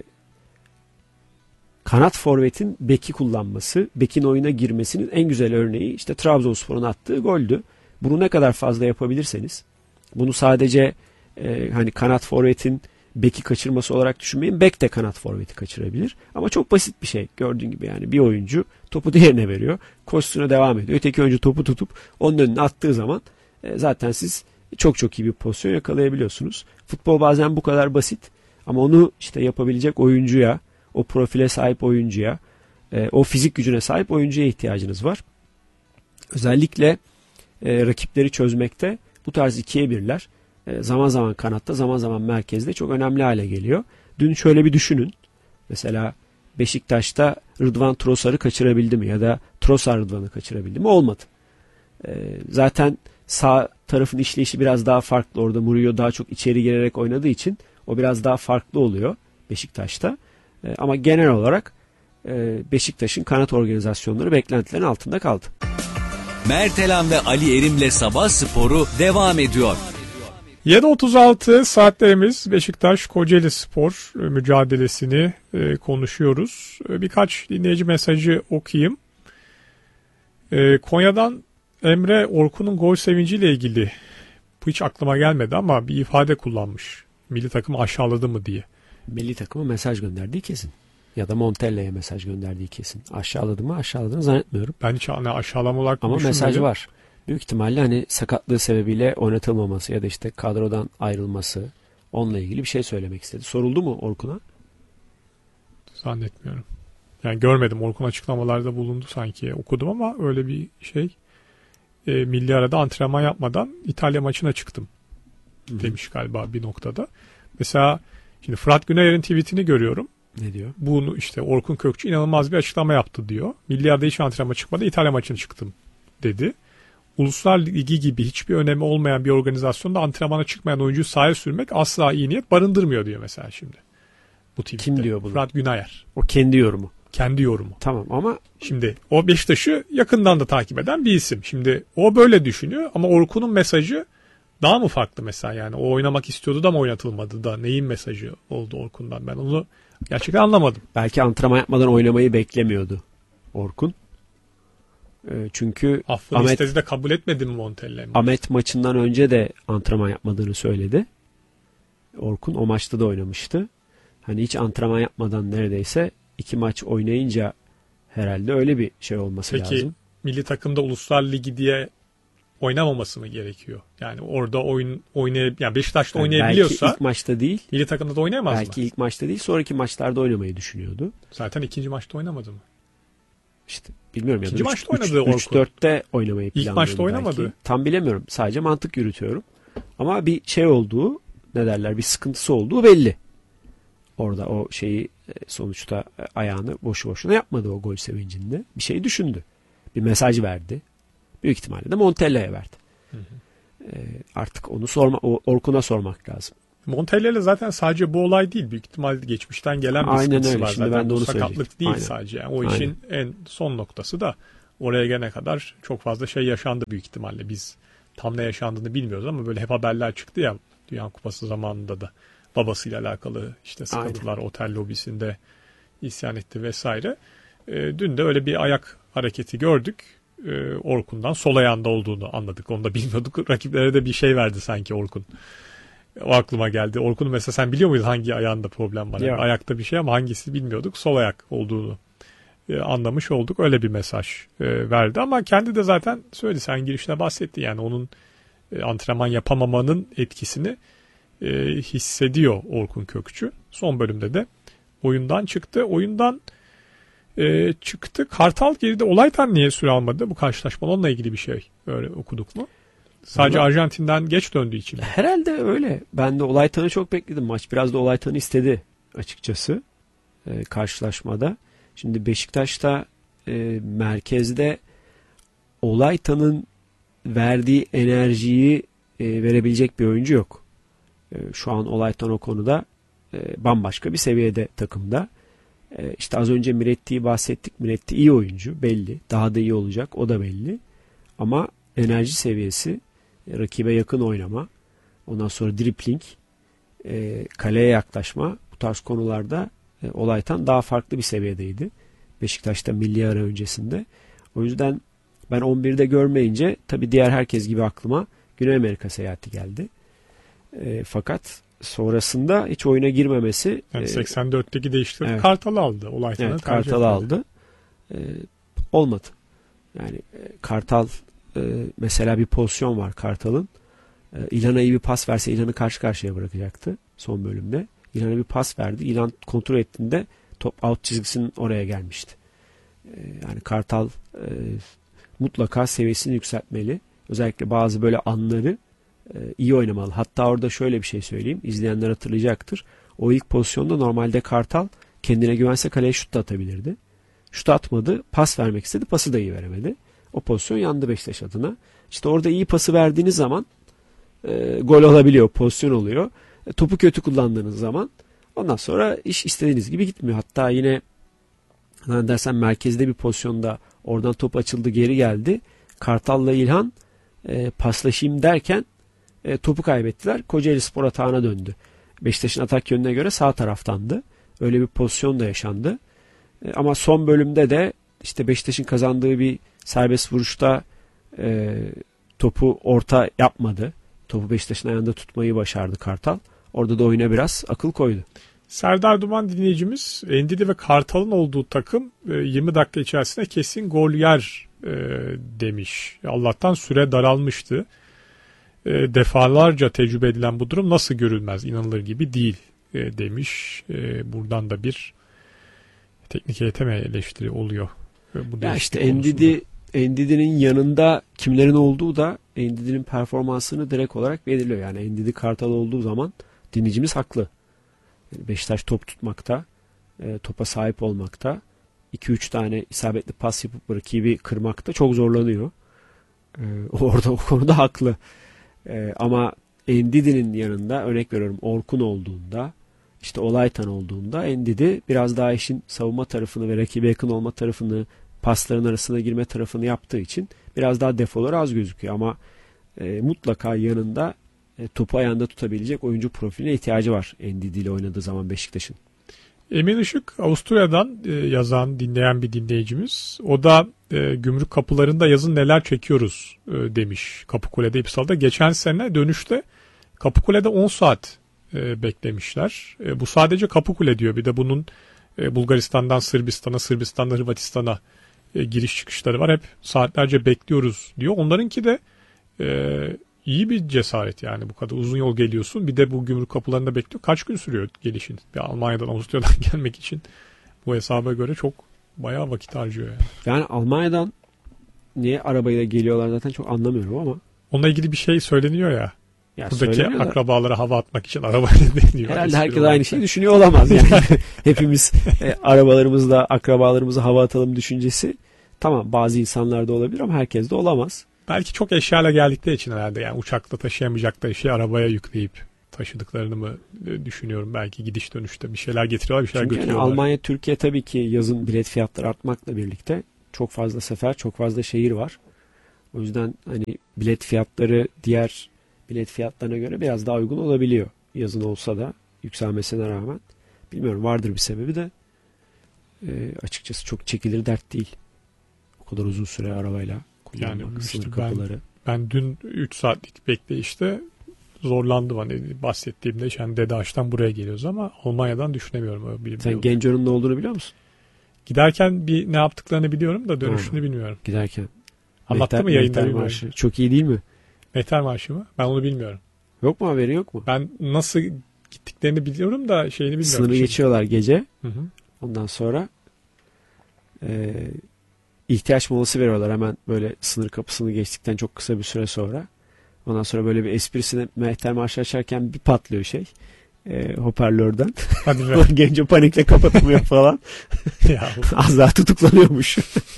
kanat forvetin beki kullanması, bekin oyuna girmesinin en güzel örneği işte Trabzonspor'un attığı goldü. Bunu ne kadar fazla yapabilirseniz, bunu sadece e, hani kanat forvetin beki kaçırması olarak düşünmeyin. Bek de kanat forveti kaçırabilir. Ama çok basit bir şey. Gördüğün gibi yani bir oyuncu topu diğerine veriyor. Koşusuna devam ediyor. Öteki oyuncu topu tutup onun önüne attığı zaman e, zaten siz çok çok iyi bir pozisyon yakalayabiliyorsunuz. Futbol bazen bu kadar basit. Ama onu işte yapabilecek oyuncuya, o profile sahip oyuncuya, e, o fizik gücüne sahip oyuncuya ihtiyacınız var. Özellikle e, rakipleri çözmekte bu tarz ikiye birler e, zaman zaman kanatta, zaman zaman merkezde çok önemli hale geliyor. Dün şöyle bir düşünün. Mesela Beşiktaş'ta Rıdvan Trossard'ı kaçırabildi mi? Ya da Trossard Rıdvan'ı kaçırabildi mi? Olmadı. E, zaten sağ tarafın işleyişi biraz daha farklı. Orada Murillo daha çok içeri girerek oynadığı için o biraz daha farklı oluyor Beşiktaş'ta. E, ama genel olarak e, Beşiktaş'ın kanat organizasyonları beklentilerin altında kaldı. Mertelan ve Ali Erim'le Sabah Sporu devam ediyor. yedi otuz altı saatlerimiz Beşiktaş Kocaeli Spor mücadelesini e, konuşuyoruz. E, birkaç dinleyici mesajı okuyayım. E, Konya'dan Emre Orkun'un gol sevinciyle ilgili, bu hiç aklıma gelmedi ama bir ifade kullanmış. Milli takımı aşağıladı mı diye. Milli takıma mesaj gönderdiği kesin. Ya da Montella'ya mesaj gönderdiği kesin. Aşağıladı mı? Aşağıladığını zannetmiyorum. Ben hiç hani aşağılama olarak ama mesaj var. Büyük ihtimalle hani sakatlığı sebebiyle oynatılmaması ya da işte kadrodan ayrılması, onunla ilgili bir şey söylemek istedi. Soruldu mu Orkun'a? Zannetmiyorum. Yani görmedim. Orkun açıklamalarda bulundu sanki. Okudum ama öyle bir şey. E, milli arada antrenman yapmadan İtalya maçına çıktım Hı-hı. demiş galiba bir noktada. Mesela şimdi Fırat Günayer'in tweetini görüyorum. Ne diyor? Bunu işte Orkun Kökçü inanılmaz bir açıklama yaptı diyor. Milli arada hiç antrenman çıkmadı, İtalya maçına çıktım dedi. Uluslar Ligi gibi hiçbir önemi olmayan bir organizasyonda antrenmana çıkmayan oyuncuyu sahaya sürmek asla iyi niyet barındırmıyor diyor mesela şimdi. Bu tweette. Kim diyor bunu? Fırat Günayer. O kendi yorumu. Kendi yorumu. Tamam ama şimdi o Beşiktaş'ı yakından da takip eden bir isim. Şimdi o böyle düşünüyor ama Orkun'un mesajı daha mı farklı mesela yani? O oynamak istiyordu da mı oynatılmadı da neyin mesajı oldu Orkun'dan? Ben onu gerçekten anlamadım. Belki antrenman yapmadan oynamayı beklemiyordu Orkun. E, çünkü Affını Ahmet, istedi de kabul etmedi mi Montella? Ahmet maçından önce de antrenman yapmadığını söyledi. Orkun o maçta da oynamıştı. Hani hiç antrenman yapmadan neredeyse iki maç oynayınca herhalde öyle bir şey olması Peki, lazım. milli takımda Uluslar Ligi diye oynamaması mı gerekiyor? Yani orada oyun oynayıp yani Beşiktaş'ta Yani oynayabiliyorsa belki ilk maçta değil. milli takımda da oynayamaz Belki mı? ilk maçta değil, sonraki maçlarda oynamayı düşünüyordu. Zaten ikinci maçta oynamadı mı? İşte bilmiyorum ya. İkinci maçta oynadı Orkun. üç dörtte oynamayı İlk planlıyordu. maçta oynamadı. Belki. Tam bilemiyorum. Sadece mantık yürütüyorum. Ama bir şey olduğu, ne derler, bir sıkıntısı olduğu belli. Orada o şeyi sonuçta ayağını boşu boşuna yapmadı o gol sevincinde. Bir şey düşündü. Bir mesaj verdi. Büyük ihtimalle de Montella'ya verdi. Hı hı. Ee, artık onu sorma, Orkun'a sormak lazım. Montella ile zaten sadece bu olay değil. Büyük ihtimalle geçmişten gelen bir Aynen sıkıntısı öyle. var. Şimdi zaten ben de bu onu sakatlık değil Aynen. sadece. Yani o Aynen. işin en son noktası da oraya gelene kadar çok fazla şey yaşandı büyük ihtimalle. Biz tam ne yaşandığını bilmiyoruz ama böyle hep haberler çıktı ya Dünya Kupası zamanında da babasıyla alakalı işte sıkıntılar, Aynen. otel lobisinde isyan etti vesaire. E, dün de öyle bir ayak hareketi gördük. E, Orkun'dan sol ayağında olduğunu anladık. Onu da bilmiyorduk. Rakiplere de bir şey verdi sanki Orkun. O aklıma geldi. Orkun mesela sen biliyor muydun hangi ayağında problem var? Yani ayakta bir şey ama hangisi bilmiyorduk. Sol ayak olduğunu e, anlamış olduk. Öyle bir mesaj e, verdi ama kendi de zaten söyledi. Sen girişte bahsetti yani onun e, antrenman yapamamanın etkisini e, hissediyor Orkun Kökçü. Son bölümde de oyundan çıktı. Oyundan e, çıktı. Kartal geride. Olaytan niye süre almadı? Bu karşılaşma onunla ilgili bir şey öyle okuduk mu? Sadece Ama, Arjantin'den geç döndüğü için. Herhalde öyle. Ben de Olaytan'ı çok bekledim. Maç biraz da Olaytan'ı istedi açıkçası e, karşılaşmada. Şimdi Beşiktaş'ta e, merkezde Olaytan'ın verdiği enerjiyi e, verebilecek bir oyuncu yok. E, şu an Olaytan o konuda e, bambaşka bir seviyede takımda. E, işte az önce Miretti'yi bahsettik. Miretti iyi oyuncu belli. Daha da iyi olacak. O da belli. Ama enerji seviyesi, rakibe yakın oynama, ondan sonra dribling, e, kaleye yaklaşma, bu tarz konularda e, Olaytan daha farklı bir seviyedeydi. Beşiktaş'ta milli ara öncesinde. O yüzden ben on birde görmeyince tabii diğer herkes gibi aklıma Güney Amerika seyahati geldi. E, fakat sonrasında hiç oyuna girmemesi. Yani seksen dörtteki değiştirdi. Evet. Kartal'ı aldı. Olaytan'ı evet, Kartal'ı aldı. E, olmadı. Yani e, Kartal e, mesela bir pozisyon var Kartal'ın. E, İlhan'a iyi bir pas verse İlhan'ı karşı karşıya bırakacaktı son bölümde. İlhan'a bir pas verdi. İlhan kontrol ettiğinde top out çizgisinin oraya gelmişti. E, yani Kartal e, mutlaka seviyesini yükseltmeli. Özellikle bazı böyle anları e, iyi oynamalı. Hatta orada şöyle bir şey söyleyeyim. İzleyenler hatırlayacaktır. O ilk pozisyonda normalde Kartal kendine güvense kaleye şut da atabilirdi. Şut atmadı. Pas vermek istedi. Pası da iyi veremedi. O pozisyon yandı Beşiktaş adına. İşte orada iyi pası verdiğiniz zaman e, gol olabiliyor. Pozisyon oluyor. E, topu kötü kullandığınız zaman ondan sonra iş istediğiniz gibi gitmiyor. Hatta yine dersen merkezde bir pozisyonda oradan top açıldı, geri geldi. Kartal'la İlhan e, paslaşayım derken e, topu kaybettiler. Kocaelispor atağına döndü. Beşiktaş'ın atak yönüne göre sağ taraftandı. Öyle bir pozisyon da yaşandı. E, ama son bölümde de işte Beşiktaş'ın kazandığı bir serbest vuruşta e, topu orta yapmadı. Topu Beşiktaş'ın ayağında tutmayı başardı Kartal. Orada da oyuna biraz akıl koydu. Serdar Duman dinleyicimiz Endidi ve Kartal'ın olduğu takım yirmi dakika içerisinde kesin gol yer demiş. Allah'tan süre daralmıştı. Defalarca tecrübe edilen bu durum nasıl görülmez, inanılır gibi değil demiş. Buradan da bir teknik heyete mi eleştiri oluyor? Bu ya işte Endidi, Endidi'nin yanında kimlerin olduğu da Endidi'nin performansını direkt olarak belirliyor. Yani Endidi Kartal olduğu zaman dinleyicimiz haklı. Yani Beşiktaş top tutmakta, e, topa sahip olmakta, iki üç tane isabetli pas yapıp rakibi kırmakta çok zorlanıyor. E, orada o konuda haklı. E, ama Endidi'nin yanında örnek veriyorum Orkun olduğunda, işte Olaytan olduğunda Endidi biraz daha işin savunma tarafını ve rakibe yakın olma tarafını, pasların arasına girme tarafını yaptığı için biraz daha defoları az gözüküyor. Ama e, mutlaka yanında e, topu ayağında tutabilecek oyuncu profiline ihtiyacı var Ndidi ile oynadığı zaman Beşiktaş'ın. Emin Işık Avusturya'dan e, yazan, dinleyen bir dinleyicimiz. O da e, gümrük kapılarında yazın neler çekiyoruz e, demiş Kapıkule'de İpsal'da. Geçen sene dönüşte Kapıkule'de on saat e, beklemişler. E, bu sadece Kapıkule diyor. Bir de bunun e, Bulgaristan'dan Sırbistan'a, Sırbistan'dan Hırvatistan'a e, giriş çıkışları var. Hep saatlerce bekliyoruz diyor. Onlarınki de e, iyi bir cesaret yani, bu kadar uzun yol geliyorsun. Bir de bu gümrük kapılarında bekliyor. Kaç gün sürüyor gelişin? Bir Almanya'dan, Avusturya'dan gelmek için bu hesaba göre çok bayağı vakit harcıyor yani. Yani Almanya'dan niye arabayla geliyorlar zaten çok anlamıyorum ama. Onunla ilgili bir şey söyleniyor ya. Ya Buradaki akrabalara hava atmak için arabayla deniyor. Herhalde herkes aynı şeyi düşünüyor olamaz yani. Hepimiz e, arabalarımızla akrabalarımıza hava atalım düşüncesi. Tamam, bazı insanlarda olabilir ama herkes de olamaz. Belki çok eşyayla geldikleri için herhalde, yani uçakla taşıyamayacakları şeyi arabaya yükleyip taşıdıklarını mı düşünüyorum. Belki gidiş dönüşte bir şeyler getiriyorlar, bir şeyler Çünkü götürüyorlar. Yani Almanya, Türkiye tabii ki yazın bilet fiyatları artmakla birlikte çok fazla sefer, çok fazla şehir var. O yüzden hani bilet fiyatları diğer bilet fiyatlarına göre biraz daha uygun olabiliyor. Yazın olsa da yükselmesine rağmen. Bilmiyorum, vardır bir sebebi de e, açıkçası çok çekilir dert değil. O kadar uzun süre arabayla kullanmak, Yani sınır işte kapıları. Ben, ben dün üç saatlik bekleyişte zorlandım. Hani bahsettiğimde yani Dedeaş'tan buraya geliyoruz ama Almanya'dan düşünemiyorum. Öyle bir, Sen bir Genco'nun ne olduğunu biliyor musun? Giderken bir ne yaptıklarını biliyorum da dönüşünü Ha, bilmiyorum. Giderken. Anlattı Mehter, mı yayında Mehter bilmiyorum. Marşı. Çok iyi değil mi? Mehter Marşı mı? Ben onu bilmiyorum. Yok mu, haberi yok mu? Ben nasıl gittiklerini biliyorum da şeyini bilmiyorum. Sınırı Şimdi. geçiyorlar gece. Hı hı. Ondan sonra e, ihtiyaç molası veriyorlar hemen böyle sınır kapısını geçtikten çok kısa bir süre sonra. Ondan sonra böyle bir esprisine Mehter Marşı açarken bir patlıyor şey. E, hoparlörden. Hadi be. Genco panikle kapatamıyor falan. Ya, Az daha tutuklanıyormuş.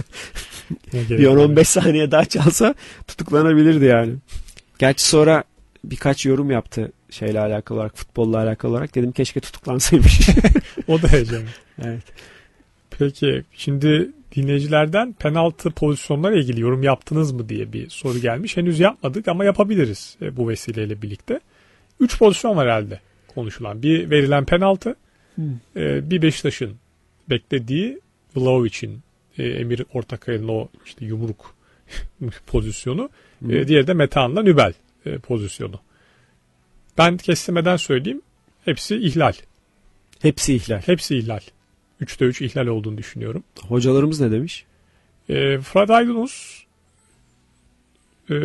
Bir on on beş saniye daha çalsa tutuklanabilirdi yani. Gerçi sonra birkaç yorum yaptı şeyle alakalı olarak, futbolla alakalı olarak. Dedim keşke tutuklansaymış. O da heyecan. Evet. Peki şimdi dinleyicilerden penaltı pozisyonlarla ilgili yorum yaptınız mı diye bir soru gelmiş. Henüz yapmadık ama yapabiliriz e, bu vesileyle birlikte. Üç pozisyon var herhalde konuşulan. Bir verilen penaltı, Hmm. e, bir Beşiktaş'ın beklediği Vlahovic'in e, Emir Ortakaya'nın o işte yumruk pozisyonu. Hmm. E, diğeri de Metehan'la Nübel e, pozisyonu. Ben kestirmeden söyleyeyim. Hepsi ihlal. Hepsi ihlal. Hepsi ihlal. Üçte üç ihlal olduğunu düşünüyorum. Hocalarımız ne demiş? E, Fırat Aydınus e,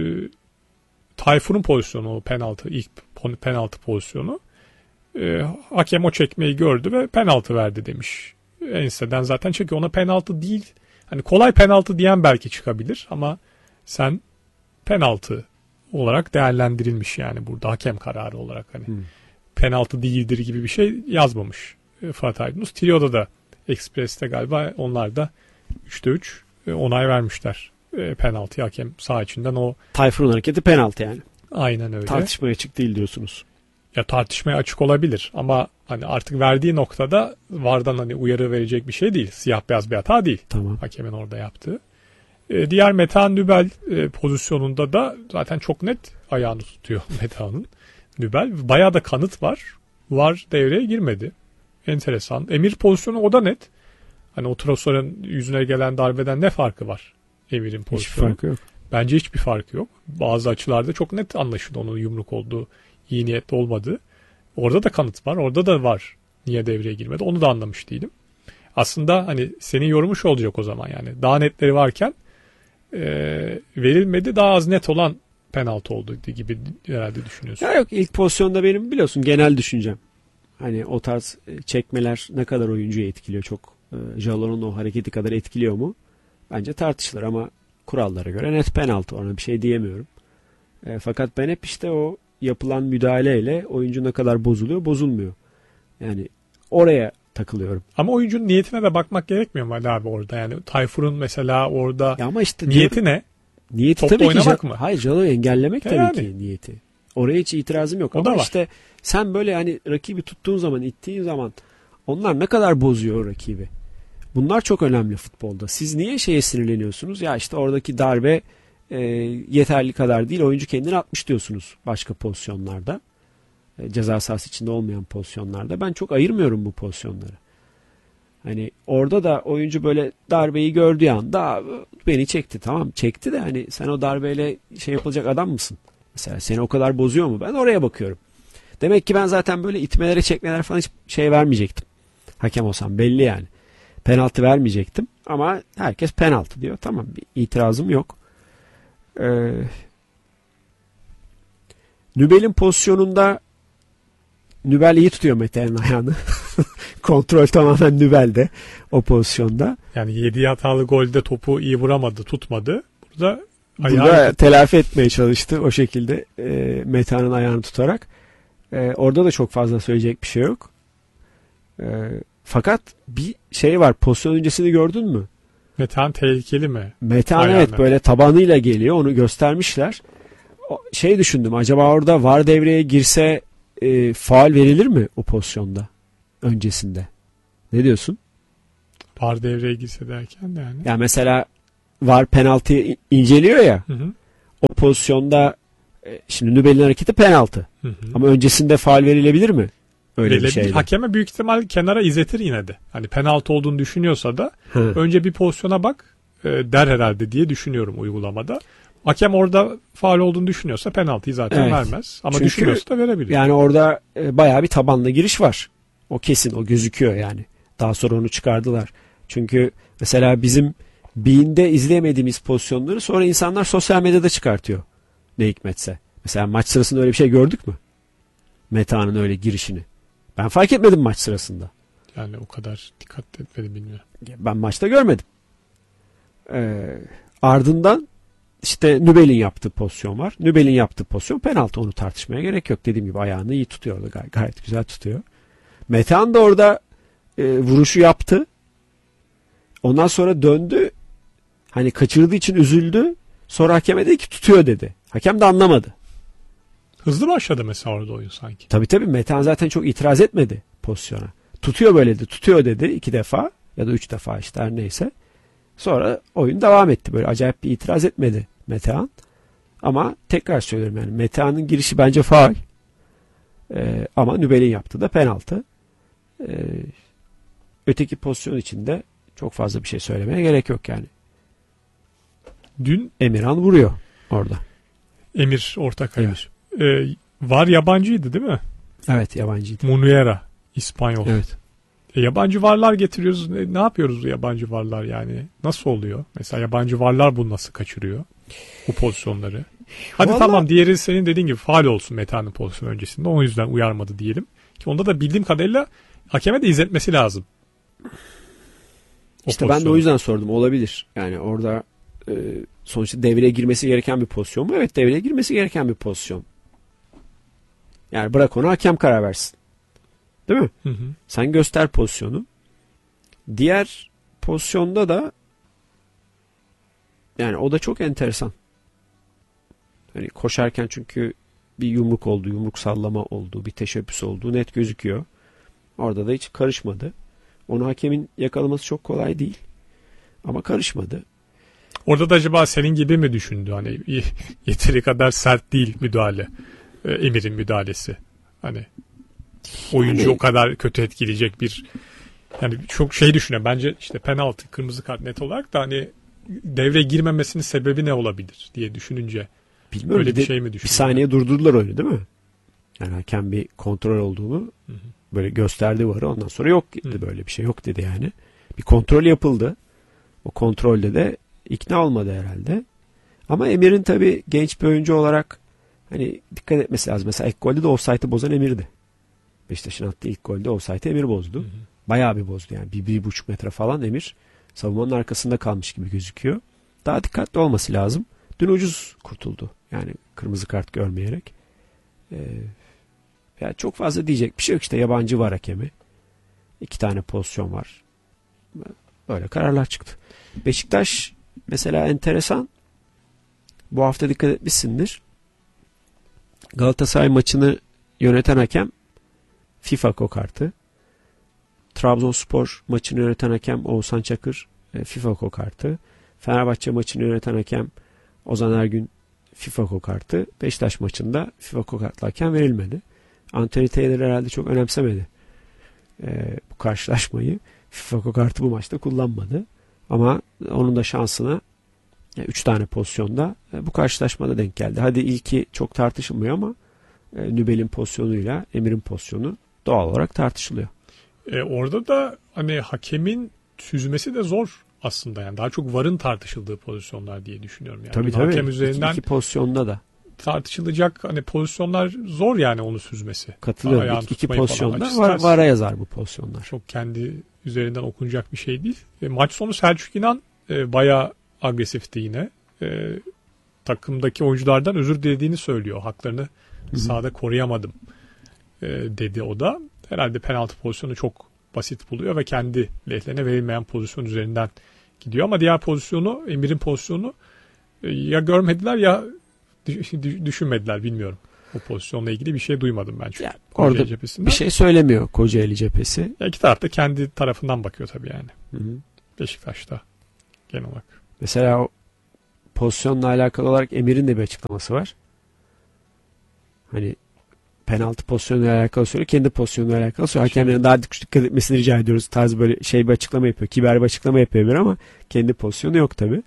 Tayfur'un pozisyonu, o penaltı, ilk penaltı pozisyonu. E, hakem o çekmeyi gördü ve penaltı verdi demiş. Enseden zaten çekiyor. Ona penaltı değil. Hani kolay penaltı diyen belki çıkabilir ama sen penaltı olarak değerlendirilmiş yani burada hakem kararı olarak hani Hmm. penaltı değildir gibi bir şey yazmamış e, Fırat Aydınus. Trio'da da Express'te galiba onlar da üçte üç e, onay vermişler. E, penaltı hakem sağ içinden o Tayfur'un hareketi penaltı yani. aynen öyle. Tartışmaya açık değil diyorsunuz. Ya tartışmaya açık olabilir ama hani artık verdiği noktada vardan hani uyarı verecek bir şey değil. Siyah beyaz bir hata değil. Tamam. Hakemin orada yaptığı. E, diğer Metehan Nübel e, pozisyonunda da zaten çok net ayağını tutuyor Metehan'ın. Nübel. Bayağı da kanıt var. Var devreye girmedi. Enteresan. Emir pozisyonu o da net. Hani o Trosar'ın yüzüne gelen darbeden ne farkı var Emir'in Hiçbir pozisyonu? farkı yok. Bence hiçbir farkı yok. Bazı açılarda çok net anlaşıldı onun yumruk olduğu, iyi niyetli olmadığı. Orada da kanıt var. Orada da var. Niye devreye girmedi? Onu da anlamış değilim. Aslında hani senin yorumuş olacak o zaman yani. Daha netleri varken e, verilmedi. Daha az net olan penaltı oldu gibi herhalde düşünüyorsun. Ya yok, ilk pozisyonda benim biliyorsun genel düşüncem. Hani o tarz çekmeler ne kadar oyuncuyu etkiliyor? Çok e, Jalon'un o hareketi kadar etkiliyor mu? Bence tartışılır ama kurallara göre net penaltı. Ona bir şey diyemiyorum. E, fakat ben hep işte o yapılan müdahaleyle oyuncu ne kadar bozuluyor, bozulmuyor. Yani oraya takılıyorum. Ama oyuncunun niyetine de bakmak gerekmiyor mu Ali abi orada? Yani Tayfur'un mesela orada Ya ama işte niyeti diyorum, ne? niyeti Topla tabii ki oynamak Ja- mı? Hayır, Jalon'u engellemek E tabii yani. ki niyeti. Oraya hiç itirazım yok. O Ama da var. işte sen böyle hani rakibi tuttuğun zaman, ittiğin zaman onlar ne kadar bozuyor o rakibi. Bunlar çok önemli futbolda. Siz niye şeye sinirleniyorsunuz? Ya işte oradaki darbe e, yeterli kadar değil. Oyuncu kendini atmış diyorsunuz başka pozisyonlarda. E, ceza sahası içinde olmayan pozisyonlarda. Ben çok ayırmıyorum bu pozisyonları. Hani orada da oyuncu böyle darbeyi gördüğü anda beni çekti. Tamam çekti de hani sen o darbeyle şey yapılacak adam mısın? Mesela seni o kadar bozuyor mu? Ben oraya bakıyorum. Demek ki ben zaten böyle itmelere çekmeler falan hiç şey vermeyecektim. Hakem olsam belli yani. Penaltı vermeyecektim. Ama herkes penaltı diyor. Tamam bir itirazım yok. Ee, Nübel'in pozisyonunda Nübel iyi tutuyor Metehan'ın ayağını. Kontrol tamamen Nübel'de o pozisyonda. Yani yediği hatalı golde topu iyi vuramadı, tutmadı. Burada ayağı Burada telafi etmeye çalıştı o şekilde e, Metehan'ın ayağını tutarak. E, orada da çok fazla söyleyecek bir şey yok. E, fakat bir şey var. Pozisyon öncesini gördün mü? Metehan tehlikeli mi? Metehan Ayağına. evet böyle tabanıyla geliyor. Onu göstermişler. O, şey düşündüm. Acaba orada V A R devreye girse e, faul verilir mi o pozisyonda? Öncesinde. Ne diyorsun? V A R devreye girse derken de yani. Yani mesela V A R penaltıyı inceliyor ya. Hı hı. O pozisyonda e, şimdi Nübel'in hareketi penaltı. Hı hı. Ama öncesinde faul verilebilir mi? Öyle bir Verilebilir. şeyle. Hakeme büyük ihtimal kenara izletir yine de. Hani penaltı olduğunu düşünüyorsa da Hı. önce bir pozisyona bak e, der herhalde diye düşünüyorum uygulamada. Hakem orada faul olduğunu düşünüyorsa penaltıyı zaten Evet. vermez. Ama Çünkü düşünüyorsa da verebilir. Yani orada e, bayağı bir tabanla giriş var. O kesin, o gözüküyor yani. Daha sonra onu çıkardılar. Çünkü mesela bizim Bean'de izleyemediğimiz pozisyonları sonra insanlar sosyal medyada çıkartıyor. Ne hikmetse. Mesela maç sırasında öyle bir şey gördük mü? Metehan'ın öyle girişini. Ben fark etmedim maç sırasında. Yani o kadar dikkat etmedim bilmiyorum. Ben maçta görmedim. Ee, ardından işte Nübel'in yaptığı pozisyon var. Nübel'in yaptığı pozisyon penaltı. Onu tartışmaya gerek yok. Dediğim gibi ayağını iyi tutuyor. Orada gay- gayet güzel tutuyor. Metehan da orada e, vuruşu yaptı. Ondan sonra döndü. Hani kaçırdığı için üzüldü. Sonra hakeme dedi ki tutuyor dedi. Hakem de anlamadı. Hızlı başladı mesela orada oyun sanki. Tabii tabii Metehan zaten çok itiraz etmedi pozisyona. Tutuyor böyle dedi. Tutuyor dedi iki defa ya da üç defa işte her neyse. Sonra oyun devam etti. Böyle acayip bir itiraz etmedi Metehan. Ama tekrar söylüyorum yani Metehan'ın girişi bence faul. Ee, ama Nübel'in yaptığı da penaltı. Ee, öteki pozisyon içinde çok fazla bir şey söylemeye gerek yok yani. Dün Emirhan vuruyor orada. Emir Ortakaya. Emir. Ee, var yabancıydı değil mi? Evet yabancıydı. Munuera. İspanyol. Evet. E, yabancı varlar getiriyoruz. Ne, ne yapıyoruz bu yabancı varlar yani? Nasıl oluyor? Mesela yabancı varlar bunu nasıl kaçırıyor? Bu pozisyonları. Hadi Vallahi... tamam diğeri senin dediğin gibi faul olsun Metehan'ın pozisyonu öncesinde. O yüzden uyarmadı diyelim. Ki onda da bildiğim kadarıyla hakeme de izletmesi lazım. O işte pozisyonu. ben de o yüzden sordum. Olabilir. Yani orada e, sonuçta devreye girmesi gereken bir pozisyon mu? Evet devreye girmesi gereken bir pozisyon. Yani bırak onu hakem karar versin. Değil mi? Hı hı. Sen göster pozisyonu. Diğer pozisyonda da yani o da çok enteresan. Hani koşarken çünkü bir yumruk oldu, yumruk sallama oldu, bir teşebbüs oldu net gözüküyor. Orada da hiç karışmadı. Onu hakemin yakalaması çok kolay değil. Ama karışmadı. Orada da acaba senin gibi mi düşündü? Hani yeteri kadar sert değil müdahale. Ee, Emir'in müdahalesi. Hani oyuncu Yani... o kadar kötü etkileyecek bir yani çok şey düşünüyor. Bence işte penaltı, kırmızı kart net olarak da hani devreye girmemesinin sebebi ne olabilir diye düşününce bilmiyorum, öyle bir, bir de, şey mi bir düşünüyor? saniye durdurdular oyunu değil mi? Yani hakem bir kontrol olduğunu Hı hı. böyle gösterdi varı. Ondan sonra yok dedi. Hı. Böyle bir şey yok dedi yani. Bir kontrol yapıldı. O kontrolde de ikna olmadı herhalde. Ama Emir'in tabii genç bir oyuncu olarak hani dikkat etmesi lazım. Mesela ilk golde de offside'ı bozan Emir'di. Beşiktaş'ın attığı ilk golde offside'ı Emir bozdu. Hı hı. Bayağı bir bozdu yani. Bir, bir buçuk metre falan Emir savunmanın arkasında kalmış gibi gözüküyor. Daha dikkatli olması lazım. Dün ucuz kurtuldu. Yani kırmızı kart görmeyerek. Ee, yani çok fazla diyecek bir şey yok işte. Yabancı var hakemi. İki tane pozisyon var. Böyle kararlar çıktı. Beşiktaş mesela enteresan. Bu hafta dikkat etmişsindir. Galatasaray maçını yöneten hakem FIFA kokartı. Trabzonspor maçını yöneten hakem Oğuzhan Çakır FIFA kokartı. Fenerbahçe maçını yöneten hakem Ozan Ergün FIFA kartı Beşiktaş maçında FIFA kartlarken verilmedi. Anthony Taylor herhalde çok önemsemedi e, bu karşılaşmayı. FIFA kartı bu maçta kullanmadı. Ama onun da şansına üç tane pozisyonda e, bu karşılaşmada denk geldi. Hadi ilki çok tartışılmıyor ama e, Nübel'in pozisyonuyla Emir'in pozisyonu doğal olarak tartışılıyor. E, orada da hani hakemin süzmesi de zor aslında, yani daha çok VAR'ın tartışıldığı pozisyonlar diye düşünüyorum yani. Tabii tabii. Hakem üzerinden iki, iki pozisyonda da tartışılacak hani pozisyonlar zor yani onu süzmesi. Katılıyorum. Ayağını İki, iki tutmayı falan pozisyonda açık var, ters. VAR'a yazar bu pozisyonlar. Çok kendi üzerinden okunacak bir şey değil. E, maç sonu Selçuk İnan e, bayağı agresifti yine. E, takımdaki oyunculardan özür dilediğini söylüyor. Haklarını Hı-hı. sahada koruyamadım e, dedi o da. Herhalde penaltı pozisyonu çok basit buluyor ve kendi lehlerine verilmeyen pozisyon üzerinden gidiyor. Ama diğer pozisyonu, Emir'in pozisyonu e, ya görmediler ya düşünmediler, bilmiyorum. O pozisyonla ilgili bir şey duymadım ben çünkü. Ya, orada bir şey söylemiyor Kocaeli cephesi. Ya iki taraf da kendi tarafından bakıyor tabii yani. Hı hı. Beşiktaş'ta genel olarak. Mesela o pozisyonla alakalı olarak Emir'in de bir açıklaması var. Hani penaltı pozisyonuyla alakalı söylüyor. Kendi pozisyonuyla alakalı söylüyor. Hakemlerin daha dikkat etmesini rica ediyoruz. Tarz böyle şey bir açıklama yapıyor. Kiber bir açıklama yapıyor ama kendi pozisyonu yok tabii.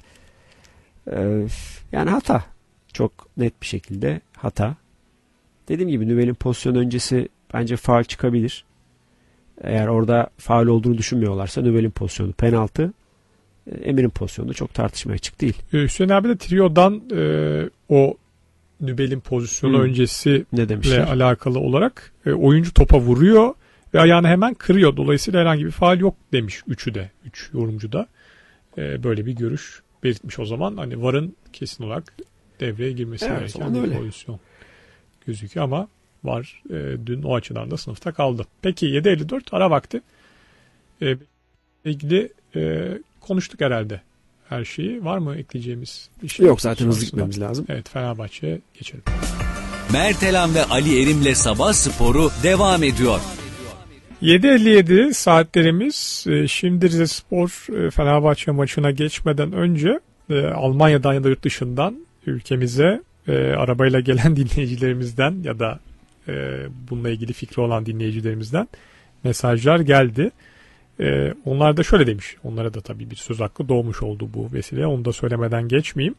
Ee, yani hata. Çok net bir şekilde hata. Dediğim gibi Nübel'in pozisyon öncesi bence faul çıkabilir. Eğer orada faul olduğunu düşünmüyorlarsa Nübel'in pozisyonu penaltı. Emir'in pozisyonu çok tartışmaya açık değil. Hüseyin abi de Trio'dan e, o Nübel'in pozisyonu hmm. öncesiyle alakalı olarak e, oyuncu topa vuruyor ve ayağını hemen kırıyor. Dolayısıyla herhangi bir faul yok demiş üçü de. Üç yorumcu da e, böyle bir görüş belirtmiş o zaman. Hani VAR'ın kesin olarak devreye girmesi evet, gereken bir pozisyon gözüküyor ama VAR e, dün o açıdan da sınıfta kaldı. Peki yedi elli dört ara vakti. E, ilgili e, konuştuk herhalde her şeyi. Var mı ekleyeceğimiz bir şey? Yok, zaten hızlı gitmemiz lazım. Evet, Fenerbahçe'ye geçelim. Mertelan ve Ali Erim'le Sabah Sporu devam ediyor. yedi elli yedi saatlerimiz. Şimdi Rizespor Fenerbahçe maçına geçmeden önce Almanya'dan ya da yurt dışından ülkemize e, arabayla gelen dinleyicilerimizden ya da e, bununla ilgili fikri olan dinleyicilerimizden mesajlar geldi. E, onlar da şöyle demiş. Onlara da tabii bir söz hakkı doğmuş oldu bu vesile. Onu da söylemeden geçmeyeyim.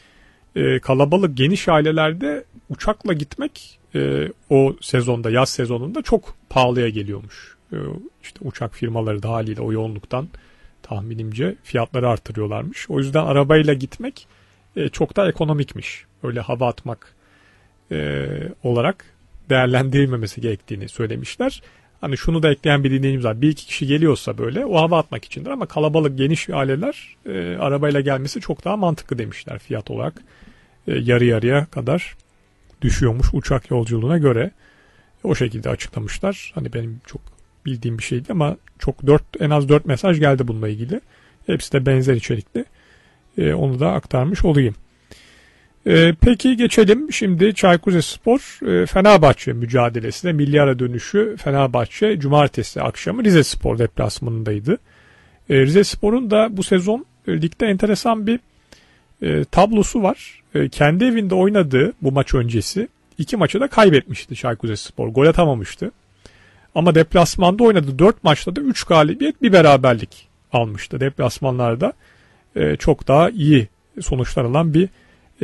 E, kalabalık geniş ailelerde uçakla gitmek e, o sezonda, yaz sezonunda çok pahalıya geliyormuş. E, işte uçak firmaları da haliyle o yoğunluktan tahminimce fiyatları artırıyorlarmış. O yüzden arabayla gitmek e, çok da ekonomikmiş. Öyle hava atmak e, olarak değerlendirilmemesi gerektiğini söylemişler. Hani şunu da ekleyen bir dinleyicimiz var. Bir iki kişi geliyorsa böyle o hava atmak içindir ama kalabalık geniş aileler e, arabayla gelmesi çok daha mantıklı demişler fiyat olarak. E, yarı yarıya kadar düşüyormuş uçak yolculuğuna göre. O şekilde açıklamışlar. Hani benim çok bildiğim bir şeydi ama çok dört en az dört mesaj geldi bununla ilgili. Hepsi de benzer içerikli. E, onu da aktarmış olayım. E, peki geçelim şimdi Çaykur Rizespor e, Fenerbahçe mücadelesine. Milli ara dönüşü Fenerbahçe cumartesi akşamı Rizespor deplasmanındaydı. E, Rizespor'un da bu sezon e, ligde enteresan bir e, tablosu var. E, kendi evinde oynadığı bu maç öncesi iki maçı da kaybetmişti Çaykur Rizespor. Gol atamamıştı. Ama deplasmanda oynadığı dört maçta da üç galibiyet bir beraberlik almıştı. Deplasmanlarda e, çok daha iyi sonuçlar alan bir